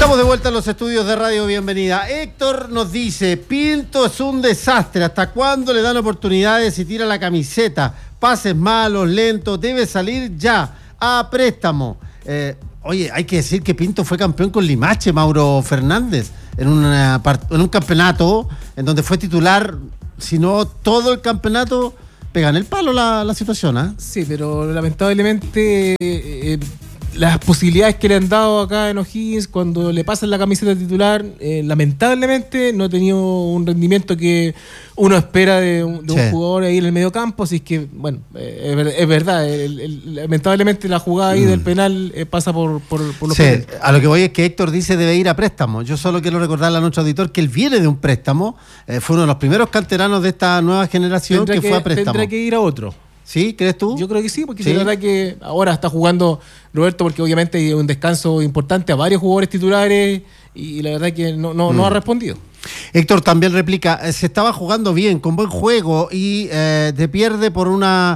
Estamos de vuelta a los estudios de Radio Bienvenida. Héctor nos dice, Pinto es un desastre. ¿Hasta cuándo le dan oportunidades y tira la camiseta? Pases malos, lentos, debe salir ya, a préstamo. Oye, hay que decir que Pinto fue campeón con Limache, Mauro Fernández, en un campeonato en donde fue titular, si no todo el campeonato, pega en el palo la situación, ¿eh? Sí, pero lamentablemente las posibilidades que le han dado acá en O'Higgins cuando le pasan la camiseta titular, lamentablemente no ha tenido un rendimiento que uno espera de un jugador ahí en el medio campo. Así que, bueno, es verdad, lamentablemente la jugada ahí del penal pasa por los penales. A lo que voy es que Héctor dice debe ir a préstamo. Yo solo quiero recordarle a nuestro auditor que él viene de un préstamo, fue uno de los primeros canteranos de esta nueva generación que fue a préstamo. Tendrá que ir a otro. ¿Sí? ¿Crees tú? Yo creo que sí, porque la verdad que ahora está jugando Roberto, porque obviamente hay un descanso importante a varios jugadores titulares y la verdad que no ha respondido. Héctor también replica, se estaba jugando bien, con buen juego y te pierde por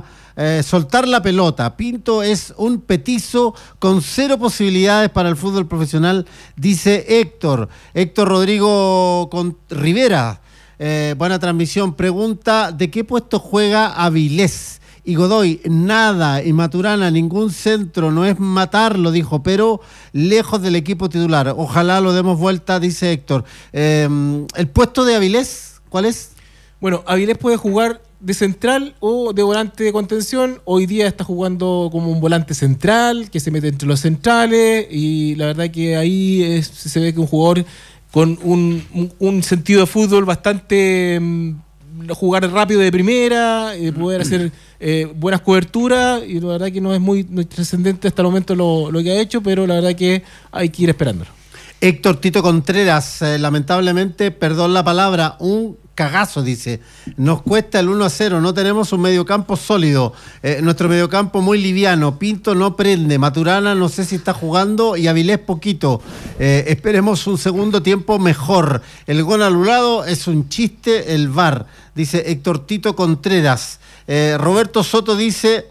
soltar la pelota. Pinto es un petizo con cero posibilidades para el fútbol profesional, dice Héctor. Héctor Rodrigo Rivera, buena transmisión, pregunta, ¿de qué puesto juega Avilés? Y Godoy, nada, y Maturana, ningún centro, no es matarlo, dijo, pero lejos del equipo titular. Ojalá lo demos vuelta, dice Héctor. ¿El puesto de Avilés cuál es? Bueno, Avilés puede jugar de central o de volante de contención. Hoy día está jugando como un volante central, que se mete entre los centrales, y la verdad que ahí se ve que un jugador con un sentido de fútbol bastante... jugar rápido de primera, poder hacer buenas coberturas, y la verdad que no es muy trascendente hasta el momento lo que ha hecho, pero la verdad que hay que ir esperándolo. Héctor Tito Contreras, lamentablemente, perdón la palabra, un cagazo, dice. Nos cuesta el 1-0, no tenemos un mediocampo sólido. Nuestro mediocampo muy liviano. Pinto no prende. Maturana no sé si está jugando y Avilés poquito. Esperemos un segundo tiempo mejor. El gol anulado es un chiste, el VAR, dice Héctor Tito Contreras. Roberto Soto dice,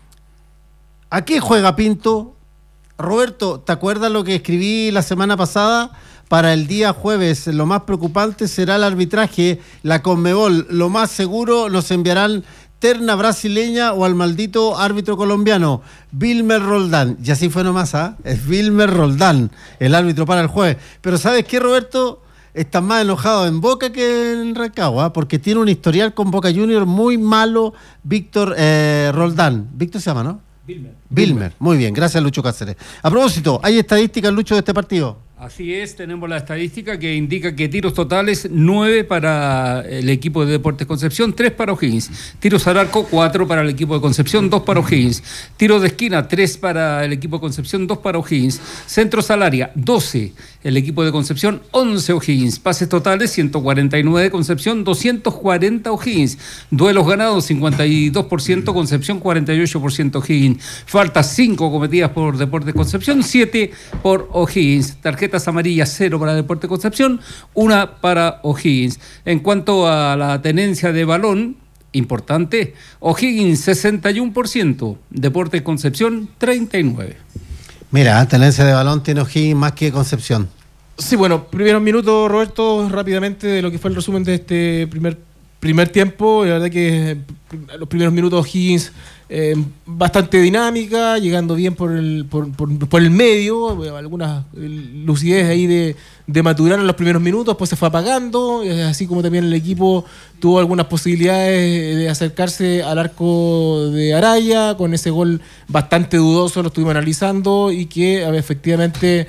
¿a qué juega Pinto? Roberto, ¿te acuerdas lo que escribí la semana pasada? Para el día jueves, lo más preocupante será el arbitraje, la Conmebol. Lo más seguro nos enviarán terna brasileña o al maldito árbitro colombiano, Wilmer Roldán. Y así fue nomás, es Wilmer Roldán, el árbitro para el jueves. Pero ¿sabes qué, Roberto? Está más enojado en Boca que en Rancagua, porque tiene un historial con Boca Junior muy malo, Víctor Roldán. Víctor se llama, ¿no? Wilmer. Muy bien, gracias, Lucho Cáceres. A propósito, ¿hay estadísticas, Lucho, de este partido? Así es, tenemos la estadística que indica que tiros totales 9 para el equipo de Deportes Concepción, 3 para O'Higgins. Tiros al arco 4 para el equipo de Concepción, 2 para O'Higgins. Tiros de esquina 3 para el equipo de Concepción, 2 para O'Higgins. Centros al área 12 el equipo de Concepción, 11 O'Higgins. Pases totales 149 Concepción, 240 O'Higgins. Duelos ganados 52% Concepción, 48% O'Higgins. Faltas 5 cometidas por Deportes Concepción, 7 por O'Higgins. Tarjetas amarillas 0 para Deportes Concepción, 1 para O'Higgins. En cuanto a la tenencia de balón, importante, O'Higgins 61%, Deportes Concepción 39%. Mira, tenencia de balón tiene O'Higgins más que Concepción. Sí, bueno, primeros minutos, Roberto, rápidamente de lo que fue el resumen de este primer tiempo. La verdad que los primeros minutos O'Higgins bastante dinámica, llegando bien por el medio, algunas lucidez ahí de Maturana en los primeros minutos, pues se fue apagando, así como también el equipo tuvo algunas posibilidades de acercarse al arco de Araya, con ese gol bastante dudoso, lo estuvimos analizando, y que efectivamente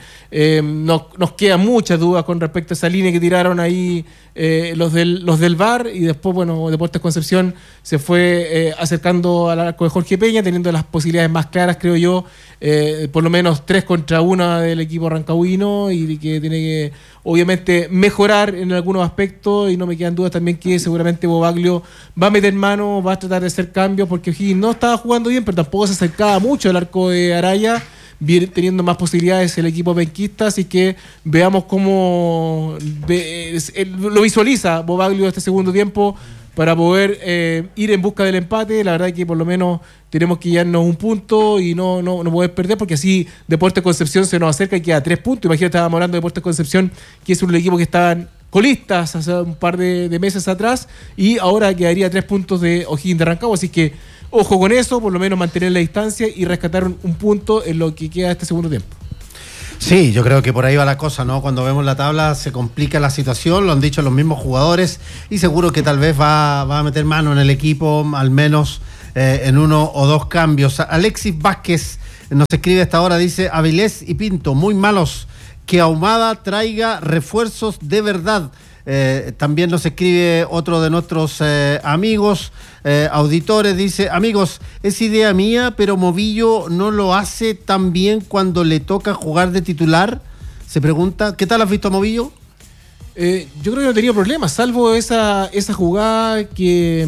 nos quedan muchas dudas con respecto a esa línea que tiraron ahí los del VAR, y después, bueno, Deportes Concepción se fue acercando al arco de Jorge Peña, teniendo las posibilidades más claras, creo yo, por lo menos 3 contra 1 del equipo rancagüino, y que tiene que obviamente mejorar en algunos aspectos, y no me quedan dudas también que seguramente Bobaglio va a meter mano, va a tratar de hacer cambios, porque O'Higgins no estaba jugando bien, pero tampoco se acercaba mucho al arco de Araya, teniendo más posibilidades el equipo penquista, así que veamos cómo lo visualiza Bobaglio este segundo tiempo, para poder ir en busca del empate. La verdad que por lo menos tenemos que llevarnos un punto y no poder perder, porque así Deportes Concepción se nos acerca y queda 3 puntos. Imagínate, estábamos hablando de Deportes Concepción, que es un equipo que estaban colistas hace un par de meses atrás, y ahora quedaría 3 puntos de O'Higgins de Rancagua, así que ojo con eso, por lo menos mantener la distancia y rescatar un punto en lo que queda este segundo tiempo. Sí, yo creo que por ahí va la cosa, ¿no? Cuando vemos la tabla se complica la situación, lo han dicho los mismos jugadores, y seguro que tal vez va a meter mano en el equipo, al menos en 1 o 2 cambios. Alexis Vázquez nos escribe a esta hora, dice: Avilés y Pinto, muy malos, que Ahumada traiga refuerzos de verdad. También nos escribe otro de nuestros amigos, auditores, dice: amigos, es idea mía, pero Movillo no lo hace tan bien cuando le toca jugar de titular. Se pregunta, ¿qué tal has visto a Movillo? Yo creo que no ha tenido problemas, salvo esa jugada que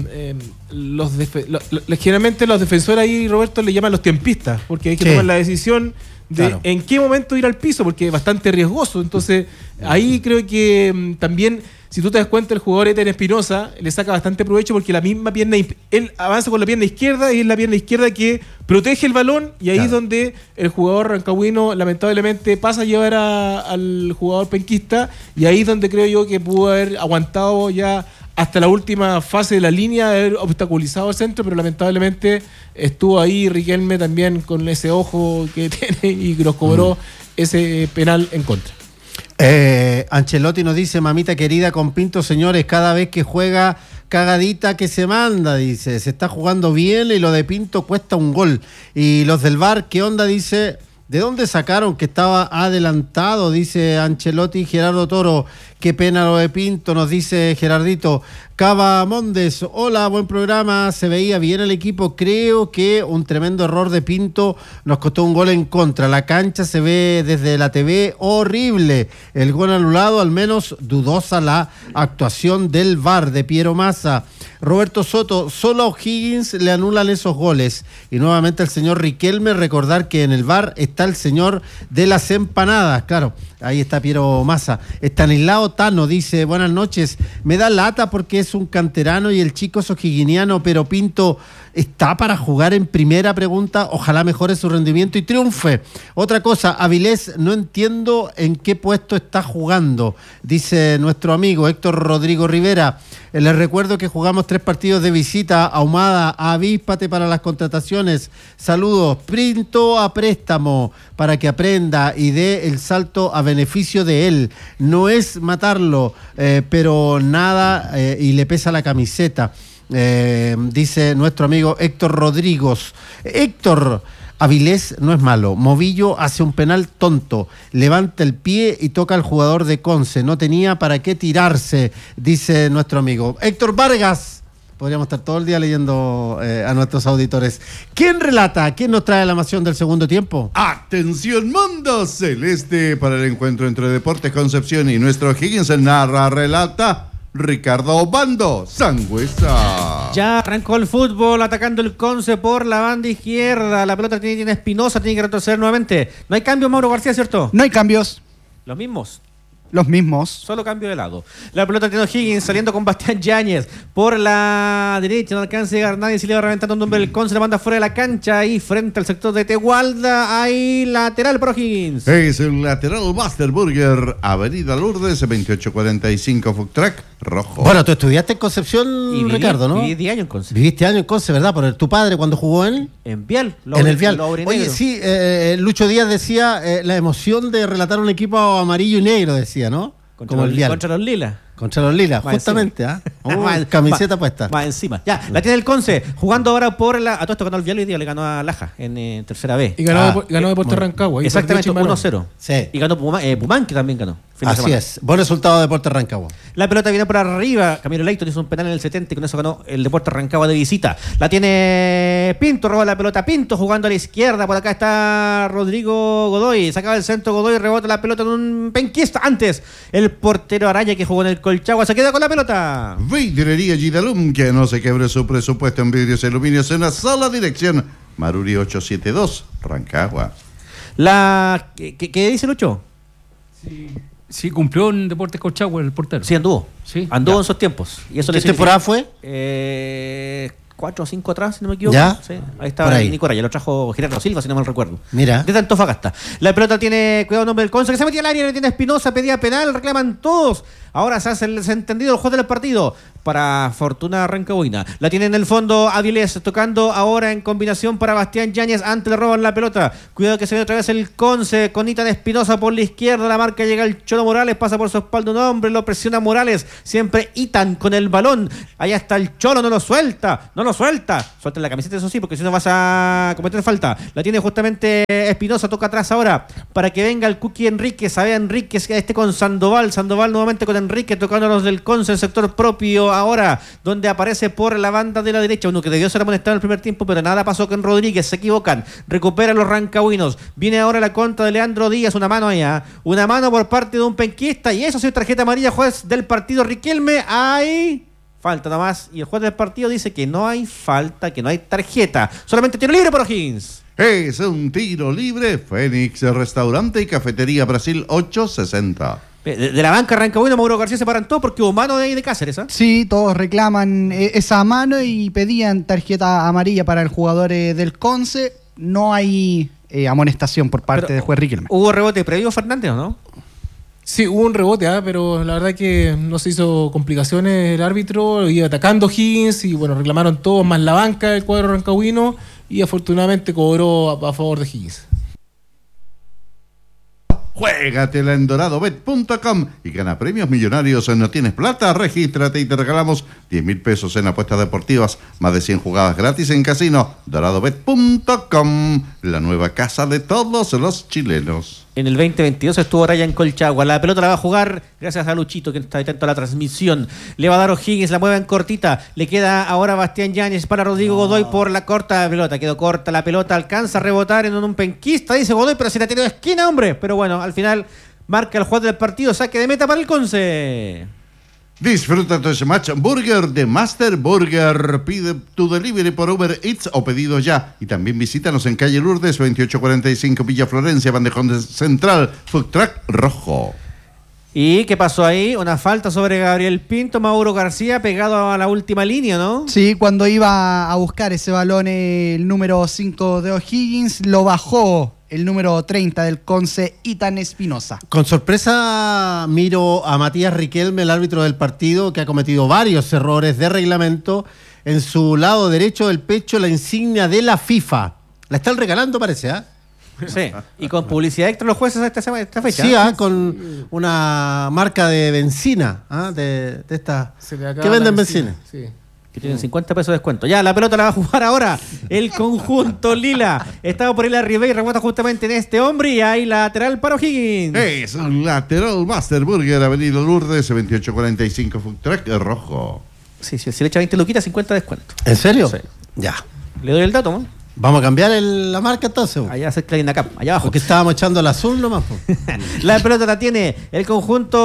generalmente los defensores ahí, Roberto, le llaman los tiempistas, porque hay que tomar la decisión de en qué momento ir al piso, porque es bastante riesgoso. Entonces ahí creo que también, si tú te das cuenta, el jugador Eten Espinosa le saca bastante provecho, porque la misma pierna, él avanza con la pierna izquierda y es la pierna izquierda que protege el balón, y ahí es donde el jugador rancagüino lamentablemente pasa a llevar al jugador penquista, y ahí es donde creo yo que pudo haber aguantado ya hasta la última fase de la línea, haber obstaculizado el centro, pero lamentablemente estuvo ahí Riquelme también con ese ojo que tiene y nos cobró ese penal en contra. Ancelotti nos dice: mamita querida, con Pinto, señores, cada vez que juega, cagadita que se manda, dice, se está jugando bien y lo de Pinto cuesta un gol. Y los del VAR, ¿qué onda? Dice, ¿de dónde sacaron que estaba adelantado? Dice Ancelotti. Gerardo Toro, qué pena lo de Pinto, nos dice Gerardito. Cava Mondes, hola, buen programa, se veía bien el equipo, creo que un tremendo error de Pinto nos costó un gol en contra, la cancha se ve desde la TV horrible, el gol anulado, al menos dudosa la actuación del VAR de Piero Massa. Roberto Soto, solo a O'Higgins le anulan esos goles. Y nuevamente el señor Riquelme, recordar que en el VAR está el señor de las empanadas, claro, ahí está Piero Massa. Estanislao Tano dice: buenas noches, me da lata porque es un canterano y el chico es o'higginiano, pero Pinto ¿está para jugar en primera? Pregunta, ojalá mejore su rendimiento y triunfe. Otra cosa, Avilés, no entiendo en qué puesto está jugando, dice nuestro amigo Héctor Rodrigo Rivera. Les recuerdo que jugamos 3 partidos de visita. Ahumada, avíspate para las contrataciones. Saludos. Pinto a préstamo para que aprenda y dé el salto a beneficio de él. No es matarlo, pero nada, y le pesa la camiseta. Dice nuestro amigo Héctor Rodríguez. Héctor, Avilés no es malo. Movillo hace un penal tonto, levanta el pie y toca al jugador de Conce. No tenía para qué tirarse, dice nuestro amigo Héctor Vargas. Podríamos estar todo el día leyendo a nuestros auditores. ¿Quién relata? ¿Quién nos trae la emoción del segundo tiempo? Atención, mundo celeste, para el encuentro entre Deportes Concepción y nuestro O'Higgins. Narra, relata Ricardo Bando Sangüesa. Ya arrancó el fútbol, atacando el Conce por la banda izquierda. La pelota tiene Espinosa, tiene que retroceder nuevamente. No hay cambios, Mauro García, ¿cierto? No hay cambios. Los mismos. Los mismos. Solo cambio de lado. La pelota tiene O'Higgins saliendo con Bastián Yáñez por la derecha. No alcanza a llegar nadie. Se le va reventando un hombre. El Conce la manda fuera de la cancha. Ahí frente al sector de Tegualda. Ahí lateral para O'Higgins. Es el lateral Master Burger. Avenida Lourdes, 2845 Food Truck rojo. Bueno, tú estudiaste en Concepción, Ricardo, ¿no? Viví 10 años en Conce. Viviste años en Conce, ¿verdad? Por tu padre cuando jugó en Vial. En el Vial. Oye, sí, Lucho Díaz decía la emoción de relatar un equipo amarillo y negro, decía, ¿no? Como el Vial. Contra los Lilas. Contra los Lilas, justamente, ¿ah? Camiseta puesta. Más encima. Ya, la tiene el Conce, jugando ahora por la... A todo esto ganó el Vial hoy día, le ganó a Laja en tercera B. Y ganó Deportes Rancagua. Exactamente, 1-0. Sí. Y ganó Pumán, que también ganó. Así es, buen resultado de Deportes Rancagua. La pelota viene por arriba, Camilo Leighton hizo un penal en el 70 y con eso ganó el Deportes Rancagua de visita. La tiene Pinto, roba la pelota Pinto, jugando a la izquierda, por acá está Rodrigo Godoy, sacaba el centro Godoy, rebota la pelota en un penquista. Antes, el portero Araya, que jugó en el Colchagua, se queda con la pelota. Vidrería Gidalum, que no se quebre su presupuesto en vidrios y aluminios en una sola dirección. Maruri 872, Rancagua. ¿Qué dice Lucho? Sí. Sí, cumplió en Deportes Colchagua el portero. Sí, anduvo. Sí. Anduvo Ya. en esos tiempos. Y eso ¿Qué le temporada fue? 4 o 5 atrás, si no me equivoco. ¿Ya? Sí, ahí estaba Por ahí. Nico Raya, lo trajo Gerardo Silva, si no mal recuerdo. Mira. De Antofagasta. La pelota tiene, cuidado, nombre del Conce, que se metía al área, le tiene Espinosa, pedía penal, reclaman todos. Ahora se hace el desentendido el juego del partido. Para Fortuna Rancagüina. La tiene en el fondo Avilés, tocando ahora en combinación para Bastián Yáñez. Antes le roban la pelota. Cuidado que se ve otra vez el Conce con Itan Espinosa por la izquierda. La marca llega el Cholo Morales, pasa por su espalda un hombre, lo presiona Morales. Siempre Itan con el balón. Allá está el Cholo, no lo suelta. Suelta la camiseta, eso sí, porque si no vas a cometer falta. La tiene justamente Espinosa, toca atrás ahora para que venga el Cookie Enríquez. A ver, Enríquez que esté con Sandoval. Sandoval nuevamente con Enrique tocando los del Conce en sector propio. Ahora, donde aparece por la banda de la derecha, uno que debió ser amonestado en el primer tiempo, pero nada pasó con Rodríguez, se equivocan, recuperan los rancagüinos, viene ahora la contra de Leandro Díaz, una mano allá, una mano por parte de un penquista, y eso sí, tarjeta amarilla, juez del partido Riquelme, hay falta nomás, y el juez del partido dice que no hay falta, que no hay tarjeta, solamente tiro libre por O'Higgins. Es un tiro libre. Fénix Restaurante y Cafetería Brasil 860. De la banca Rancagüino, Mauro García se paran todos porque hubo mano de ahí de Cáceres, ¿ah? Sí, todos reclaman esa mano y pedían tarjeta amarilla para el jugador del Conce. No hay amonestación por parte del juez Riquelme. ¿Hubo rebote previo, Fernández, o no? Sí, hubo un rebote, pero la verdad que no se hizo complicaciones el árbitro, iba atacando Higgins y bueno, reclamaron todos más la banca del cuadro rancagüino y afortunadamente cobró a favor de Higgins. Juégatela en doradobet.com y gana premios millonarios. ¿No tienes plata? Regístrate y te regalamos 10.000 pesos en apuestas deportivas, más de 100 jugadas gratis en casino. doradobet.com, la nueva casa de todos los chilenos. En el 2022 estuvo Ryan Colchagua. La pelota la va a jugar gracias a Luchito, que está atento a la transmisión. Le va a dar O'Higgins, la mueve en cortita. Le queda ahora Bastián Yáñez para Rodrigo Godoy por la corta pelota. Quedó corta la pelota, alcanza a rebotar en un penquista, dice Godoy, pero se la tiró de esquina, hombre. Pero bueno, al final marca el juez del partido, saque de meta para el Conce. Disfruta tu Smash Burger de Master Burger. Pide tu delivery por Uber Eats o pedido ya. Y también visítanos en calle Lourdes 2845 Villa Florencia, Bandejón Central, Food Truck Rojo. ¿Y qué pasó ahí? Una falta sobre Gabriel Pinto, Mauro García, pegado a la última línea, ¿no? Sí, cuando iba a buscar ese balón el número 5 de O'Higgins, lo bajó el número 30 del Conce, Itan Espinosa. Con sorpresa miro a Matías Riquelme, el árbitro del partido, que ha cometido varios errores de reglamento. En su lado derecho del pecho, la insignia de la FIFA. La están regalando, parece, ¿ah? Sí, y con publicidad extra los jueces esta fecha. Sí, con una marca de benzina, de esta Se le acaba que venden la benzina. Sí. Que tienen 50 pesos de descuento. Ya, la pelota la va a jugar ahora el conjunto Lila. Estaba por ahí la Ribey, rebota justamente en este hombre y ahí lateral para O'Higgins. Es un lateral Master Burger, Avenida Lourdes 2845 Food Truck Rojo. Sí, si le echa 20 luquitas, 50 de descuento. ¿En serio? Sí. Ya. Le doy el dato, ¿no? Vamos a cambiar la marca entonces. Allá hace Clarina Cap, allá abajo. Porque estábamos echando el azul nomás. La pelota la tiene el conjunto.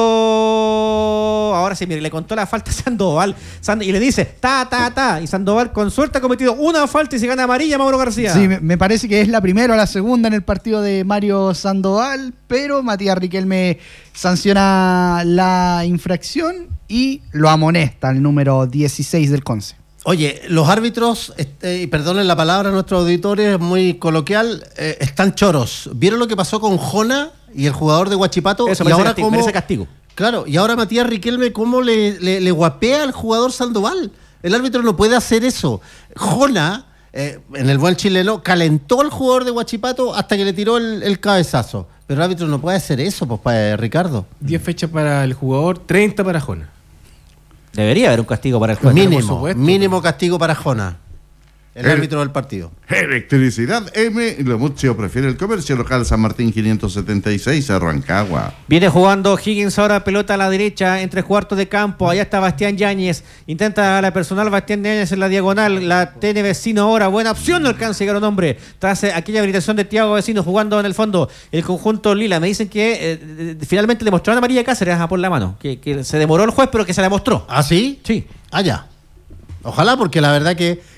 Ahora sí, mire, le contó la falta a Sandoval. Y le dice, ta. Y Sandoval con suerte ha cometido una falta y se gana amarilla Mauro García. Sí, me parece que es la primera o la segunda en el partido de Mario Sandoval, pero Matías Riquelme sanciona la infracción y lo amonesta el número 16 del Conce. Oye, los árbitros, y perdonen la palabra a nuestros auditores, muy coloquial, están choros. ¿Vieron lo que pasó con Jona y el jugador de Huachipato? Eso y merece ahora castigo, cómo, merece castigo. Claro, y ahora Matías Riquelme cómo le guapea al jugador Sandoval. El árbitro no puede hacer eso. Jona, en el buen chileno, calentó al jugador de Huachipato hasta que le tiró el cabezazo. Pero el árbitro no puede hacer eso, pues, Ricardo. 10 fechas para el jugador, 30 para Jona. Debería haber un castigo para el juez. Mínimo castigo para Jona, el árbitro del partido. Electricidad M. Lomuccio prefiere el comercio local San Martín 576 Rancagua. Viene jugando Higgins ahora, pelota a la derecha, en 3 cuartos de campo. Allá está Bastián Yáñez. Intenta la personal Bastián Yáñez en la diagonal. La tiene Vecino ahora. Buena opción, no alcanza a llegar un hombre. Tras aquella habilitación de Thiago Vecino jugando en el fondo. El conjunto Lila. Me dicen que finalmente le mostraron a María Cáceres por la mano. Que se demoró el juez, pero que se la mostró. ¿Ah, sí? Sí. Ah, ya. Ojalá, porque la verdad que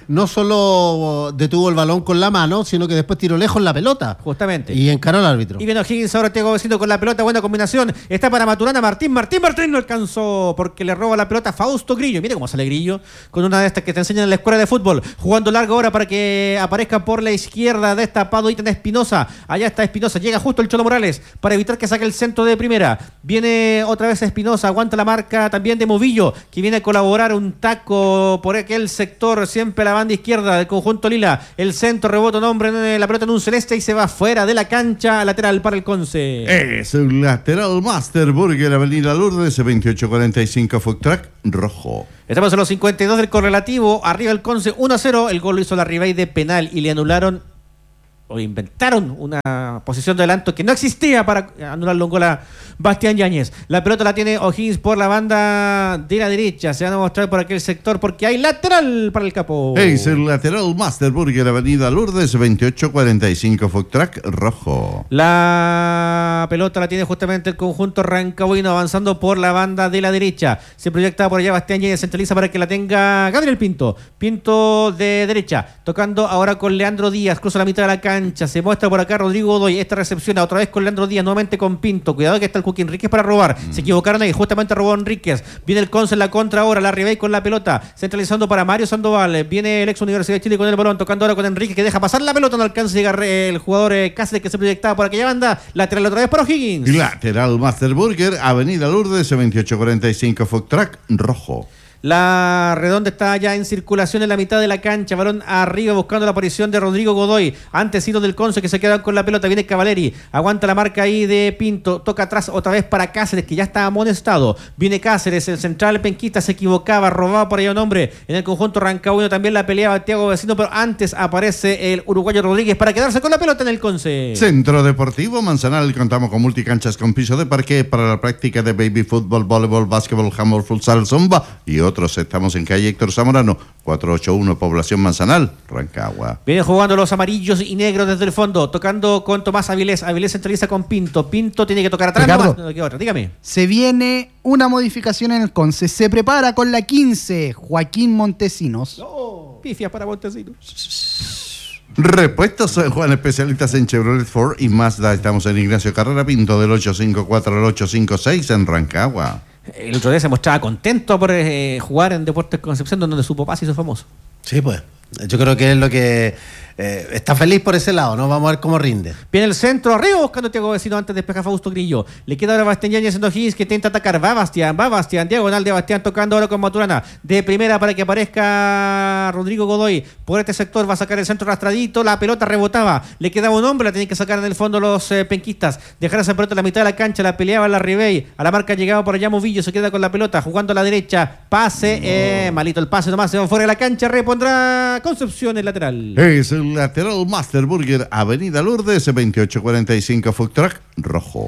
no solo detuvo el balón con la mano, sino que después tiró lejos la pelota. Justamente. Y encaró al árbitro. Y viene O'Higgins ahora Thiago Vecino con la pelota, buena combinación. Está para Maturana, Martín no alcanzó porque le roba la pelota a Fausto Grillo. Mira cómo sale Grillo con una de estas que te enseñan en la escuela de fútbol. Jugando largo ahora para que aparezca por la izquierda, destapado Itan Espinosa. Allá está Espinosa, llega justo el Cholo Morales para evitar que saque el centro de primera. Viene otra vez Espinosa, aguanta la marca también de Movillo, que viene a colaborar un taco por aquel sector, siempre la banda izquierda del conjunto lila. El centro, rebota un hombre en la pelota en un celeste y se va fuera de la cancha, lateral para el Conce. Es un lateral Master Burger, Avenida Lourdes, 2845 Food Truck rojo. Estamos en los 52 del correlativo, arriba el Conce 1-0, el gol lo hizo la Ribey de penal y le anularon o inventaron una posición de adelanto que no existía para anularlo un gol a Bastián Yáñez. La pelota la tiene O'Higgins por la banda de la derecha, se van a mostrar por aquel sector porque hay lateral para el Capo. Es el lateral Master Burger, Avenida Lourdes, 2845 Food Truck rojo. La pelota la tiene justamente el conjunto rancagüino avanzando por la banda de la derecha. Se proyecta por allá Bastián Yáñez, centraliza para que la tenga Gabriel Pinto. Pinto de derecha, tocando ahora con Leandro Díaz, cruza la mitad de la cancha, se muestra por acá Rodrigo Godoy, esta recepción otra vez con Leandro Díaz, nuevamente con Pinto, cuidado que está el Joaquín Enríquez para robar, se equivocaron ahí, justamente robó Enríquez, viene el Conce en la contra ahora, la Ribey con la pelota, centralizando para Mario Sandoval, viene el ex Universidad de Chile con el balón, tocando ahora con Enríquez que deja pasar la pelota, no alcanza a llegar el jugador Cáceres que se proyectaba por aquella banda, lateral otra vez para O'Higgins. Lateral Master Burger, Avenida Lourdes, 2845 Food Truck rojo. La redonda está ya en circulación en la mitad de la cancha. Balón arriba buscando la aparición de Rodrigo Godoy. Antes ido del Conce que se queda con la pelota. Viene Cavaleri. Aguanta la marca ahí de Pinto. Toca atrás otra vez para Cáceres que ya está amonestado. Viene Cáceres. El central penquista se equivocaba. Robaba por ahí un hombre. En el conjunto rancagüino también la peleaba Thiago Vecino. Pero antes aparece el uruguayo Rodríguez para quedarse con la pelota en el Conce. Centro Deportivo Manzanal. Contamos con multicanchas con piso de parque para la práctica de baby fútbol, voleibol, básquetbol, handball, futsal, zumba y otros. Estamos en calle Héctor Zamorano, 481, Población Manzanal, Rancagua. Vienen jugando los amarillos y negros desde el fondo, tocando con Tomás Avilés. Avilés centraliza con Pinto. Pinto tiene que tocar atrás. Ricardo, no, otra. Dígame. Se viene una modificación en el Conce. Se prepara con la 15, Joaquín Montesinos. Pifias para Montesinos. Repuestos Juan, especialistas en Chevrolet, Ford y Mazda. Estamos en Ignacio Carrera Pinto, del 854 al 856 en Rancagua. El otro día se mostraba contento por jugar en Deportes Concepción, donde su papá se hizo famoso. Sí, pues. Yo creo que es lo que está feliz por ese lado, ¿no? Vamos a ver cómo rinde. Viene el centro, arriba buscando a Thiago Vecino antes de despejar Fausto Grillo. Le queda ahora Bastián Yáñez en O'Higgins que intenta atacar. Va Bastián, diagonal de Bastián tocando ahora con Maturana. De primera para que aparezca Rodrigo Godoy. Por este sector va a sacar el centro rastradito. La pelota rebotaba. Le quedaba un hombre, la tenían que sacar en el fondo los penquistas. Dejar esa pelota en la mitad de la cancha, la peleaba la Ribey. A la marca llegaba por allá Movillo, se queda con la pelota, jugando a la derecha. Pase, malito el pase nomás, se va fuera de la cancha, repondrá Concepción el lateral. Es el lateral Master Burger, Avenida Lourdes, 2845 Food Truck rojo.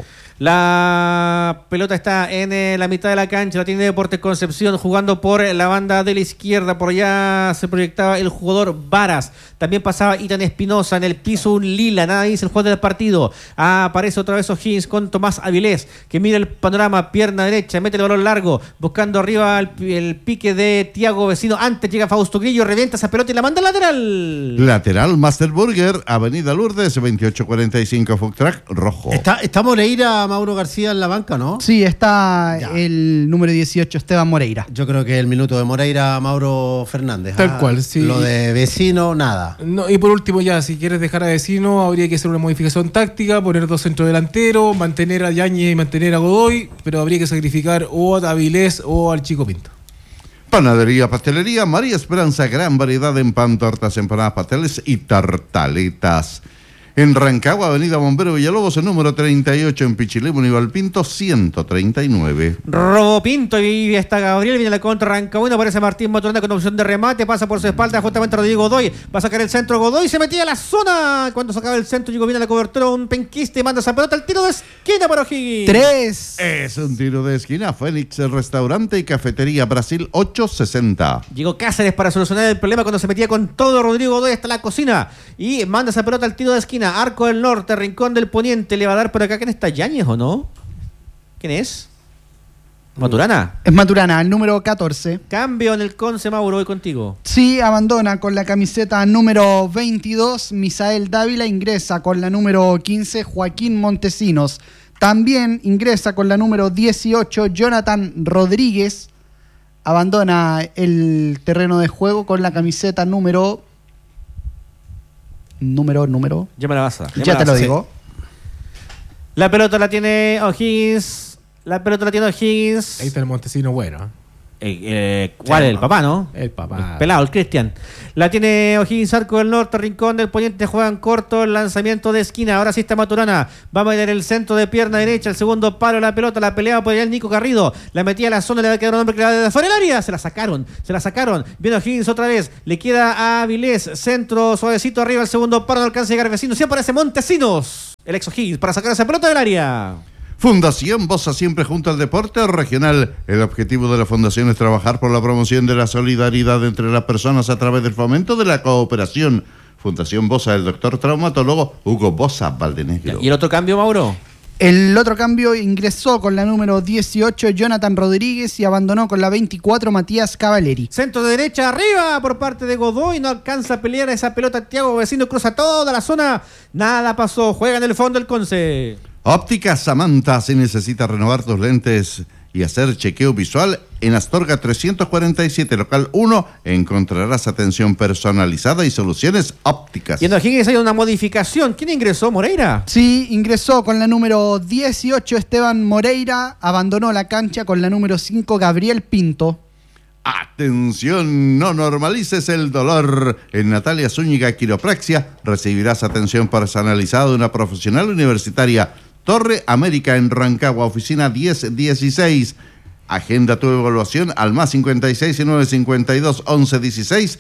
La pelota está en la mitad de la cancha, la tiene Deportes Concepción jugando por la banda de la izquierda, por allá se proyectaba el jugador Varas, también pasaba Itan Espinosa, en el piso un lila, nada dice el jugador del partido, aparece otra vez O'Higgins con Tomás Avilés, que mira el panorama, pierna derecha, mete el balón largo, buscando arriba el pique de Thiago Vecino, antes llega Fausto Grillo, revienta esa pelota y la manda al lateral. Lateral Master Burger, Avenida Lourdes, 2845 Food Truck rojo. Está Moreira, Mauro García en la banca, ¿no? Sí, está Ya. el número 18, Esteban Moreira. Yo creo que el minuto de Moreira, Mauro Fernández. Tal cual, sí. Lo de Vecino, nada. No, y por último ya, si quieres dejar a Vecino, habría que hacer una modificación táctica, poner dos centrodelanteros, mantener a Yáñez y mantener a Godoy, pero habría que sacrificar o a Avilés o al Chico Pinto. Panadería, pastelería, María Esperanza, gran variedad en pan, tortas, empanadas, pasteles y tartaletas. En Rancagua, Avenida Bombero Villalobos, el número 38, en Pichilemu, Nival Pinto, 139. Robo Pinto y está Gabriel, viene la contra Rancagüino, aparece Martín Maturana con opción de remate, pasa por su espalda justamente Rodrigo Godoy, va a sacar el centro Godoy, se metía a la zona, cuando sacaba el centro llegó bien a la cobertura, un penquiste, manda esa pelota al tiro de esquina para O'Higgins. 3. Es un tiro de esquina, Fénix, el restaurante y cafetería Brasil 860. Llegó Cáceres para solucionar el problema cuando se metía con todo Rodrigo Godoy hasta la cocina y manda esa pelota al tiro de esquina. Arco del Norte, Rincón del Poniente, le va a dar por acá. ¿Quién está? ¿Yáñez o no? ¿Quién es? Maturana. Es Maturana, el número 14. Cambio en el Conce, Mauro, voy contigo. Sí, abandona con la camiseta número 22, Misael Dávila, ingresa con la número 15, Joaquín Montesinos. También ingresa con la número 18, Jonathan Rodríguez. Abandona el terreno de juego con la camiseta número. Ya me la vas a. Ya te lo digo. La pelota la tiene O'Higgins. Ahí está el Montesino bueno. ¿Cuál es? El papá, ¿no? El papá. El pelado, el Cristian. La tiene O'Higgins, arco del norte, rincón del poniente, juegan corto, el lanzamiento de esquina. Ahora sí está Maturana. Va a meter el centro de pierna derecha, el segundo palo, la pelota, la peleaba por allá el Nico Garrido. La metía a la zona, le va a quedar un hombre que la de fuera del área. Se la sacaron. Viene O'Higgins otra vez. Le queda a Vilés, centro suavecito arriba, el segundo palo, no alcanza a llegar Vecino. Siempre aparece Montesinos, el ex O'Higgins, para sacar esa pelota del área. Fundación Bosa, siempre junto al deporte regional. El objetivo de la fundación es trabajar por la promoción de la solidaridad entre las personas a través del fomento de la cooperación. Fundación Bosa, el doctor traumatólogo Hugo Bosa Valdenegro. ¿Y el otro cambio, Mauro? El otro cambio ingresó con la número 18, Jonathan Rodríguez, y abandonó con la 24, Matías Cavaleri. Centro de derecha arriba por parte de Godoy. No alcanza a pelear esa pelota. Thiago Vecino cruza toda la zona. Nada pasó. Juega en el fondo el Conce. Óptica Samantha, si necesitas renovar tus lentes y hacer chequeo visual, en Astorga 347, local 1, encontrarás atención personalizada y soluciones ópticas. Y en O'Higgins hay una modificación. ¿Quién ingresó? ¿Moreira? Sí, ingresó con la número 18, Esteban Moreira. Abandonó la cancha con la número 5, Gabriel Pinto. Atención, no normalices el dolor. En Natalia Zúñiga Quiropraxia recibirás atención personalizada de una profesional universitaria. Torre América en Rancagua, oficina 1016. Agenda tu evaluación al más 56 y 952 11 16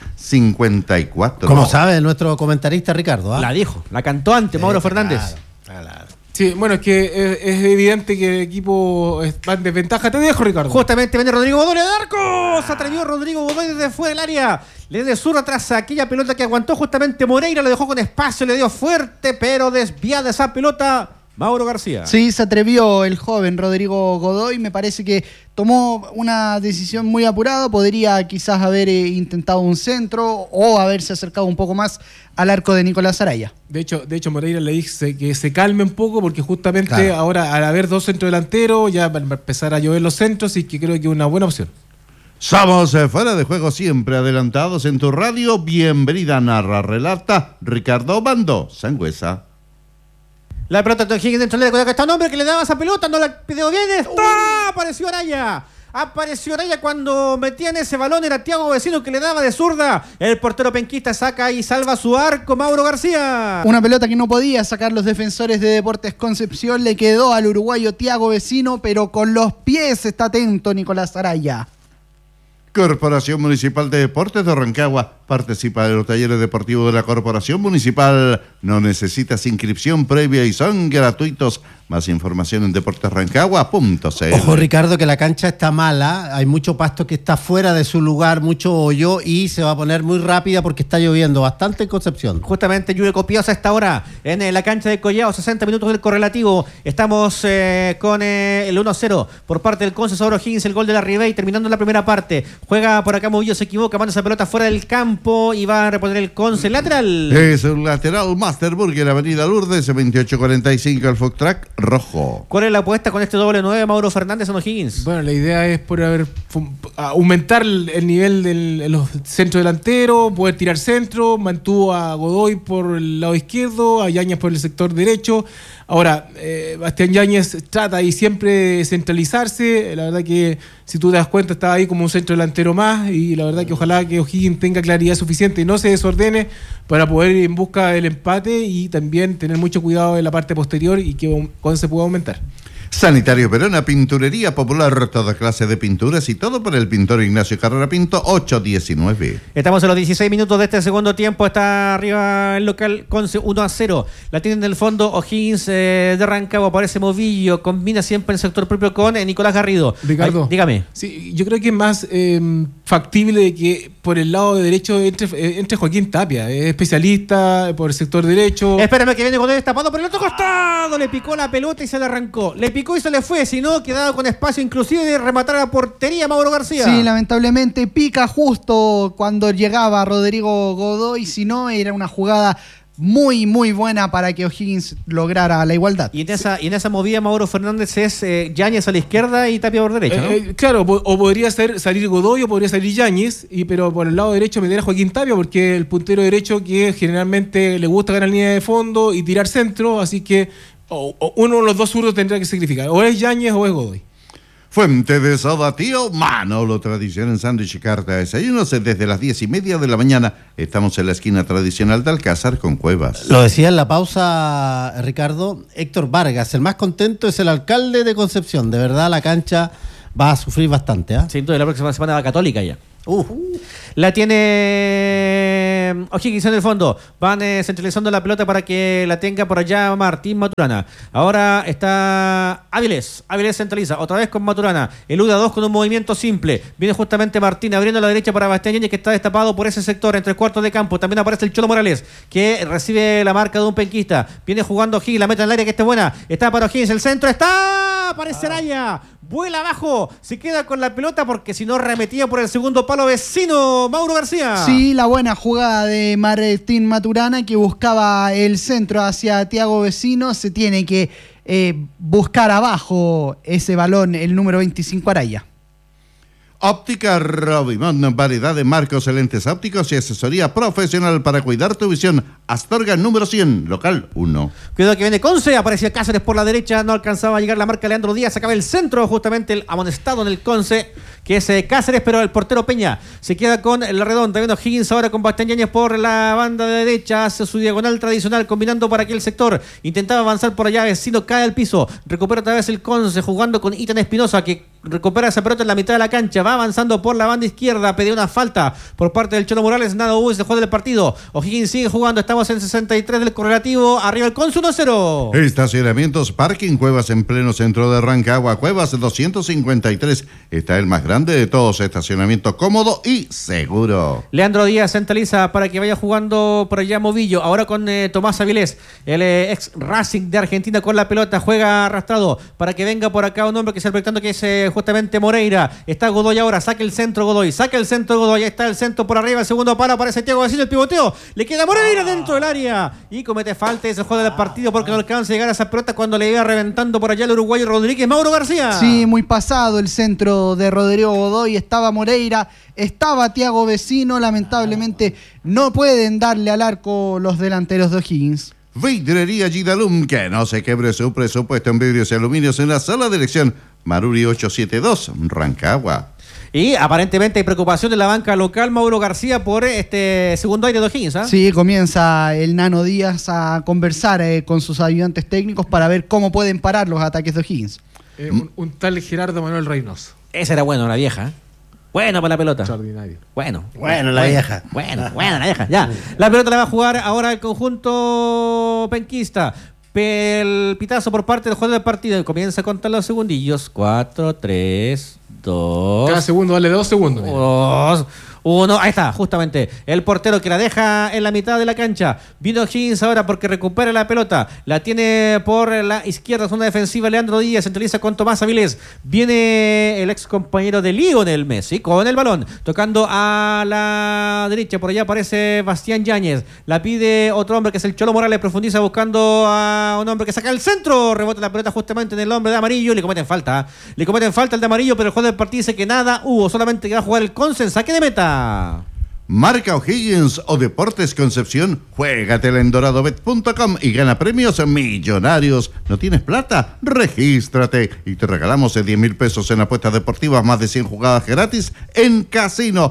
54. Como sabe nuestro comentarista Ricardo. La dijo, la cantó antes Mauro Fernández. Claro. Sí, bueno, es que es evidente que el equipo va en desventaja. Te dejo, Ricardo. Justamente viene Rodrigo Godoy de arco. Se atrevió Rodrigo Godoy desde fuera del área. Le de sur atrás a aquella pelota que aguantó justamente Moreira. Le dejó con espacio, le dio fuerte, pero desviada esa pelota Mauro García. Sí, se atrevió el joven Rodrigo Godoy. Me parece que tomó una decisión muy apurada. Podría quizás haber intentado un centro o haberse acercado un poco más al arco de Nicolás Araya. De hecho, Moreira le dice que se calme un poco porque justamente Claro. ahora al haber dos centrodelanteros ya van a empezar a llover los centros y que creo que es una buena opción. Somos fuera de juego, siempre adelantados en tu radio. Bienvenida, narra, relata Ricardo Bando Sangüesa. La pelota de O'Higgins dentro del área. Cuidado que está un hombre que le daba esa pelota. No la pidió bien. ¡Está! Apareció Araya. Cuando metían ese balón. Era Thiago Vecino que le daba de zurda. El portero penquista saca y salva su arco. Mauro García. Una pelota que no podía sacar los defensores de Deportes Concepción. Le quedó al uruguayo Thiago Vecino, pero con los pies está atento Nicolás Araya. Corporación Municipal de Deportes de Rancagua. Participa de los talleres deportivos de la Corporación Municipal. No necesitas inscripción previa y son gratuitos. Más información en deportesrancagua.cl. Ojo, Ricardo, que la cancha está mala. Hay mucho pasto que está fuera de su lugar, mucho hoyo, y se va a poner muy rápida porque está lloviendo bastante en Concepción. Justamente lluvia copiosa a esta hora en la cancha de Collao, 60 minutos del correlativo. Estamos con el 1-0 por parte del Conce sobre O'Higgins, el gol de la Ribey, terminando la primera parte. Juega por acá Movillo, se equivoca, manda esa pelota fuera del campo y va a reponer el Conce. Lateral. Es un lateral Master Burger, Avenida Lourdes, 2845, el Fox Track rojo. ¿Cuál es la apuesta con este doble 9, Mauro Fernández en O'Higgins? Bueno, la idea es aumentar el nivel de los centros delanteros, poder tirar centro. Mantuvo a Godoy por el lado izquierdo, a Yáñez por el sector derecho. Ahora, Bastián Yáñez trata ahí siempre de centralizarse. La verdad que, si tú te das cuenta, estaba ahí como un centro delantero más. Y la verdad que ojalá que O'Higgins tenga claridad suficiente y no se desordene para poder ir en busca del empate y también tener mucho cuidado en la parte posterior y que cuando se pueda aumentar. Sanitario Verona, Pinturería Popular, toda clase de pinturas y todo por el pintor Ignacio Carrera Pinto, 819. Estamos en los 16 minutos de este segundo tiempo. Está arriba el local Conce 1-0. La tienen en el fondo O'Higgins de Rancagua. Aparece Movillo. Combina siempre en el sector propio con Nicolás Garrido. Ricardo. Ay, dígame. Sí, yo creo que es más factible que por el lado de derecho entre Joaquín Tapia. Es especialista por el sector derecho. Espérame que viene Godoy destapado por el otro costado. Le picó la pelota y se la arrancó. Le picó picó y se le fue, si no, quedaba con espacio inclusive de rematar a la portería Mauro García. Sí, lamentablemente pica justo cuando llegaba Rodrigo Godoy, si no, era una jugada muy, muy buena para que O'Higgins lograra la igualdad. Y en esa movida Mauro Fernández es Yáñez a la izquierda y Tapia por derecha, ¿no? Claro, o podría salir Godoy o podría salir Yáñez, pero por el lado derecho meter a Joaquín Tapia, porque el puntero derecho que generalmente le gusta ganar línea de fondo y tirar centro, así que o uno de los dos zurdos tendrá que sacrificar, o es Yáñez o es Godoy. Fuente de Soda Tío Manolo, tradición en sándwich y carta de desayunos desde las 10:30 de la mañana. Estamos en la esquina tradicional de Alcázar con Cuevas. Lo decía en la pausa, Ricardo, Héctor Vargas, el más contento es el alcalde de Concepción. De verdad, la cancha va a sufrir bastante. Sin duda, la próxima semana va Católica ya. La tiene O'Higgins en el fondo. Van centralizando la pelota para que la tenga por allá Martín Maturana. Ahora está Áviles. Áviles centraliza. Otra vez con Maturana. Elude a dos con un movimiento simple. Viene justamente Martín abriendo a la derecha para Bastián Yáñez, que está destapado por ese sector entre cuartos de campo. También aparece el Cholo Morales, que recibe la marca de un penquista. Viene jugando O'Higgins. La meta en el área que está buena. Está para O'Higgins. El centro está. Aparece Araya. Vuela abajo. Se queda con la pelota porque si no remetía por el segundo palo vecino Mauro García. Sí, la buena jugada de Martín Maturana que buscaba el centro hacia Thiago Vecino. Se tiene que buscar abajo ese balón, el número 25 Araya. Óptica Robimont, variedad de marcos, lentes ópticos y asesoría profesional para cuidar tu visión. Astorga número 100, local 1. Cuidado que viene Conce, aparecía Cáceres por la derecha, no alcanzaba a llegar la marca de Leandro Díaz, acaba el centro, justamente el amonestado en el Conce, que es Cáceres, pero el portero Peña se queda con la redonda, viendo Higgins ahora con Bastián Yáñez por la banda de derecha, hace su diagonal tradicional, combinando por aquel sector, intentaba avanzar por allá, Vecino cae al piso, recupera otra vez el Conce, jugando con Ethan Espinosa, que recupera esa pelota en la mitad de la cancha, va avanzando por la banda izquierda, pedía una falta por parte del Cholo Morales, nada hubo, se juega del partido. O'Higgins sigue jugando, estamos en 63 del correlativo, arriba el Conce 1-0. Estacionamientos Parking Cuevas en pleno centro de Rancagua, Cuevas 253, está el más grande de todos, estacionamiento cómodo y seguro. Leandro Díaz centraliza para que vaya jugando por allá Movillo, ahora con Tomás Avilés, el ex Racing de Argentina con la pelota, juega arrastrado para que venga por acá un hombre que se proyectando que es justamente Moreira, está Godoy ahora, saca el centro Godoy, ahí está el centro por arriba, el segundo palo, aparece Thiago Vecino, el pivoteo, le queda Moreira dentro del área y comete falta y se juega del partido porque no alcanza a llegar a esa pelota cuando le iba reventando por allá el uruguayo Rodríguez. Mauro García. Sí, muy pasado el centro de Rodrigo Godoy, estaba Moreira, estaba Thiago Vecino, lamentablemente no pueden darle al arco los delanteros de O'Higgins. Vidrería Gidalum, que no se quebre su presupuesto en vidrios y aluminios en la sola dirección Maruri 872, Rancagua. Y aparentemente hay preocupación de la banca local, Mauro García, por este segundo aire de O'Higgins, ¿eh? Sí, comienza el Nano Díaz a conversar con sus ayudantes técnicos para ver cómo pueden parar los ataques de O'Higgins. Un tal Gerardo Manuel Reynoso. Esa era bueno, la vieja. Bueno para la pelota. Extraordinario. Bueno, la vieja. Bueno, la vieja. Ya. La pelota la va a jugar ahora el conjunto penquista. El pitazo por parte del jugador del partido. Comienza a contar los segundillos. 4, 3, 2. Cada segundo vale 2 segundos. 2, 1. Ahí está, justamente. El portero que la deja en la mitad de la cancha. Vino Higgins ahora porque recupera la pelota. La tiene por la izquierda, zona defensiva. Leandro Díaz centraliza con Tomás Avilés. Viene el ex compañero de Lionel Messi con el balón. Tocando a la derecha. Por allá aparece Bastián Yáñez. La pide otro hombre que es el Cholo Morales. Profundiza buscando a un hombre que saca el centro. Rebota la pelota justamente en el hombre de amarillo. Le cometen falta. Le cometen falta el de amarillo, pero el jugador del partido dice que nada hubo. Solamente que va a jugar el Conce en saque de meta. Marca O'Higgins o Deportes Concepción, juégatela en doradobet.com y gana premios millonarios. ¿No tienes plata? Regístrate y te regalamos 10,000 pesos en apuestas deportivas, más de 100 jugadas gratis en casino.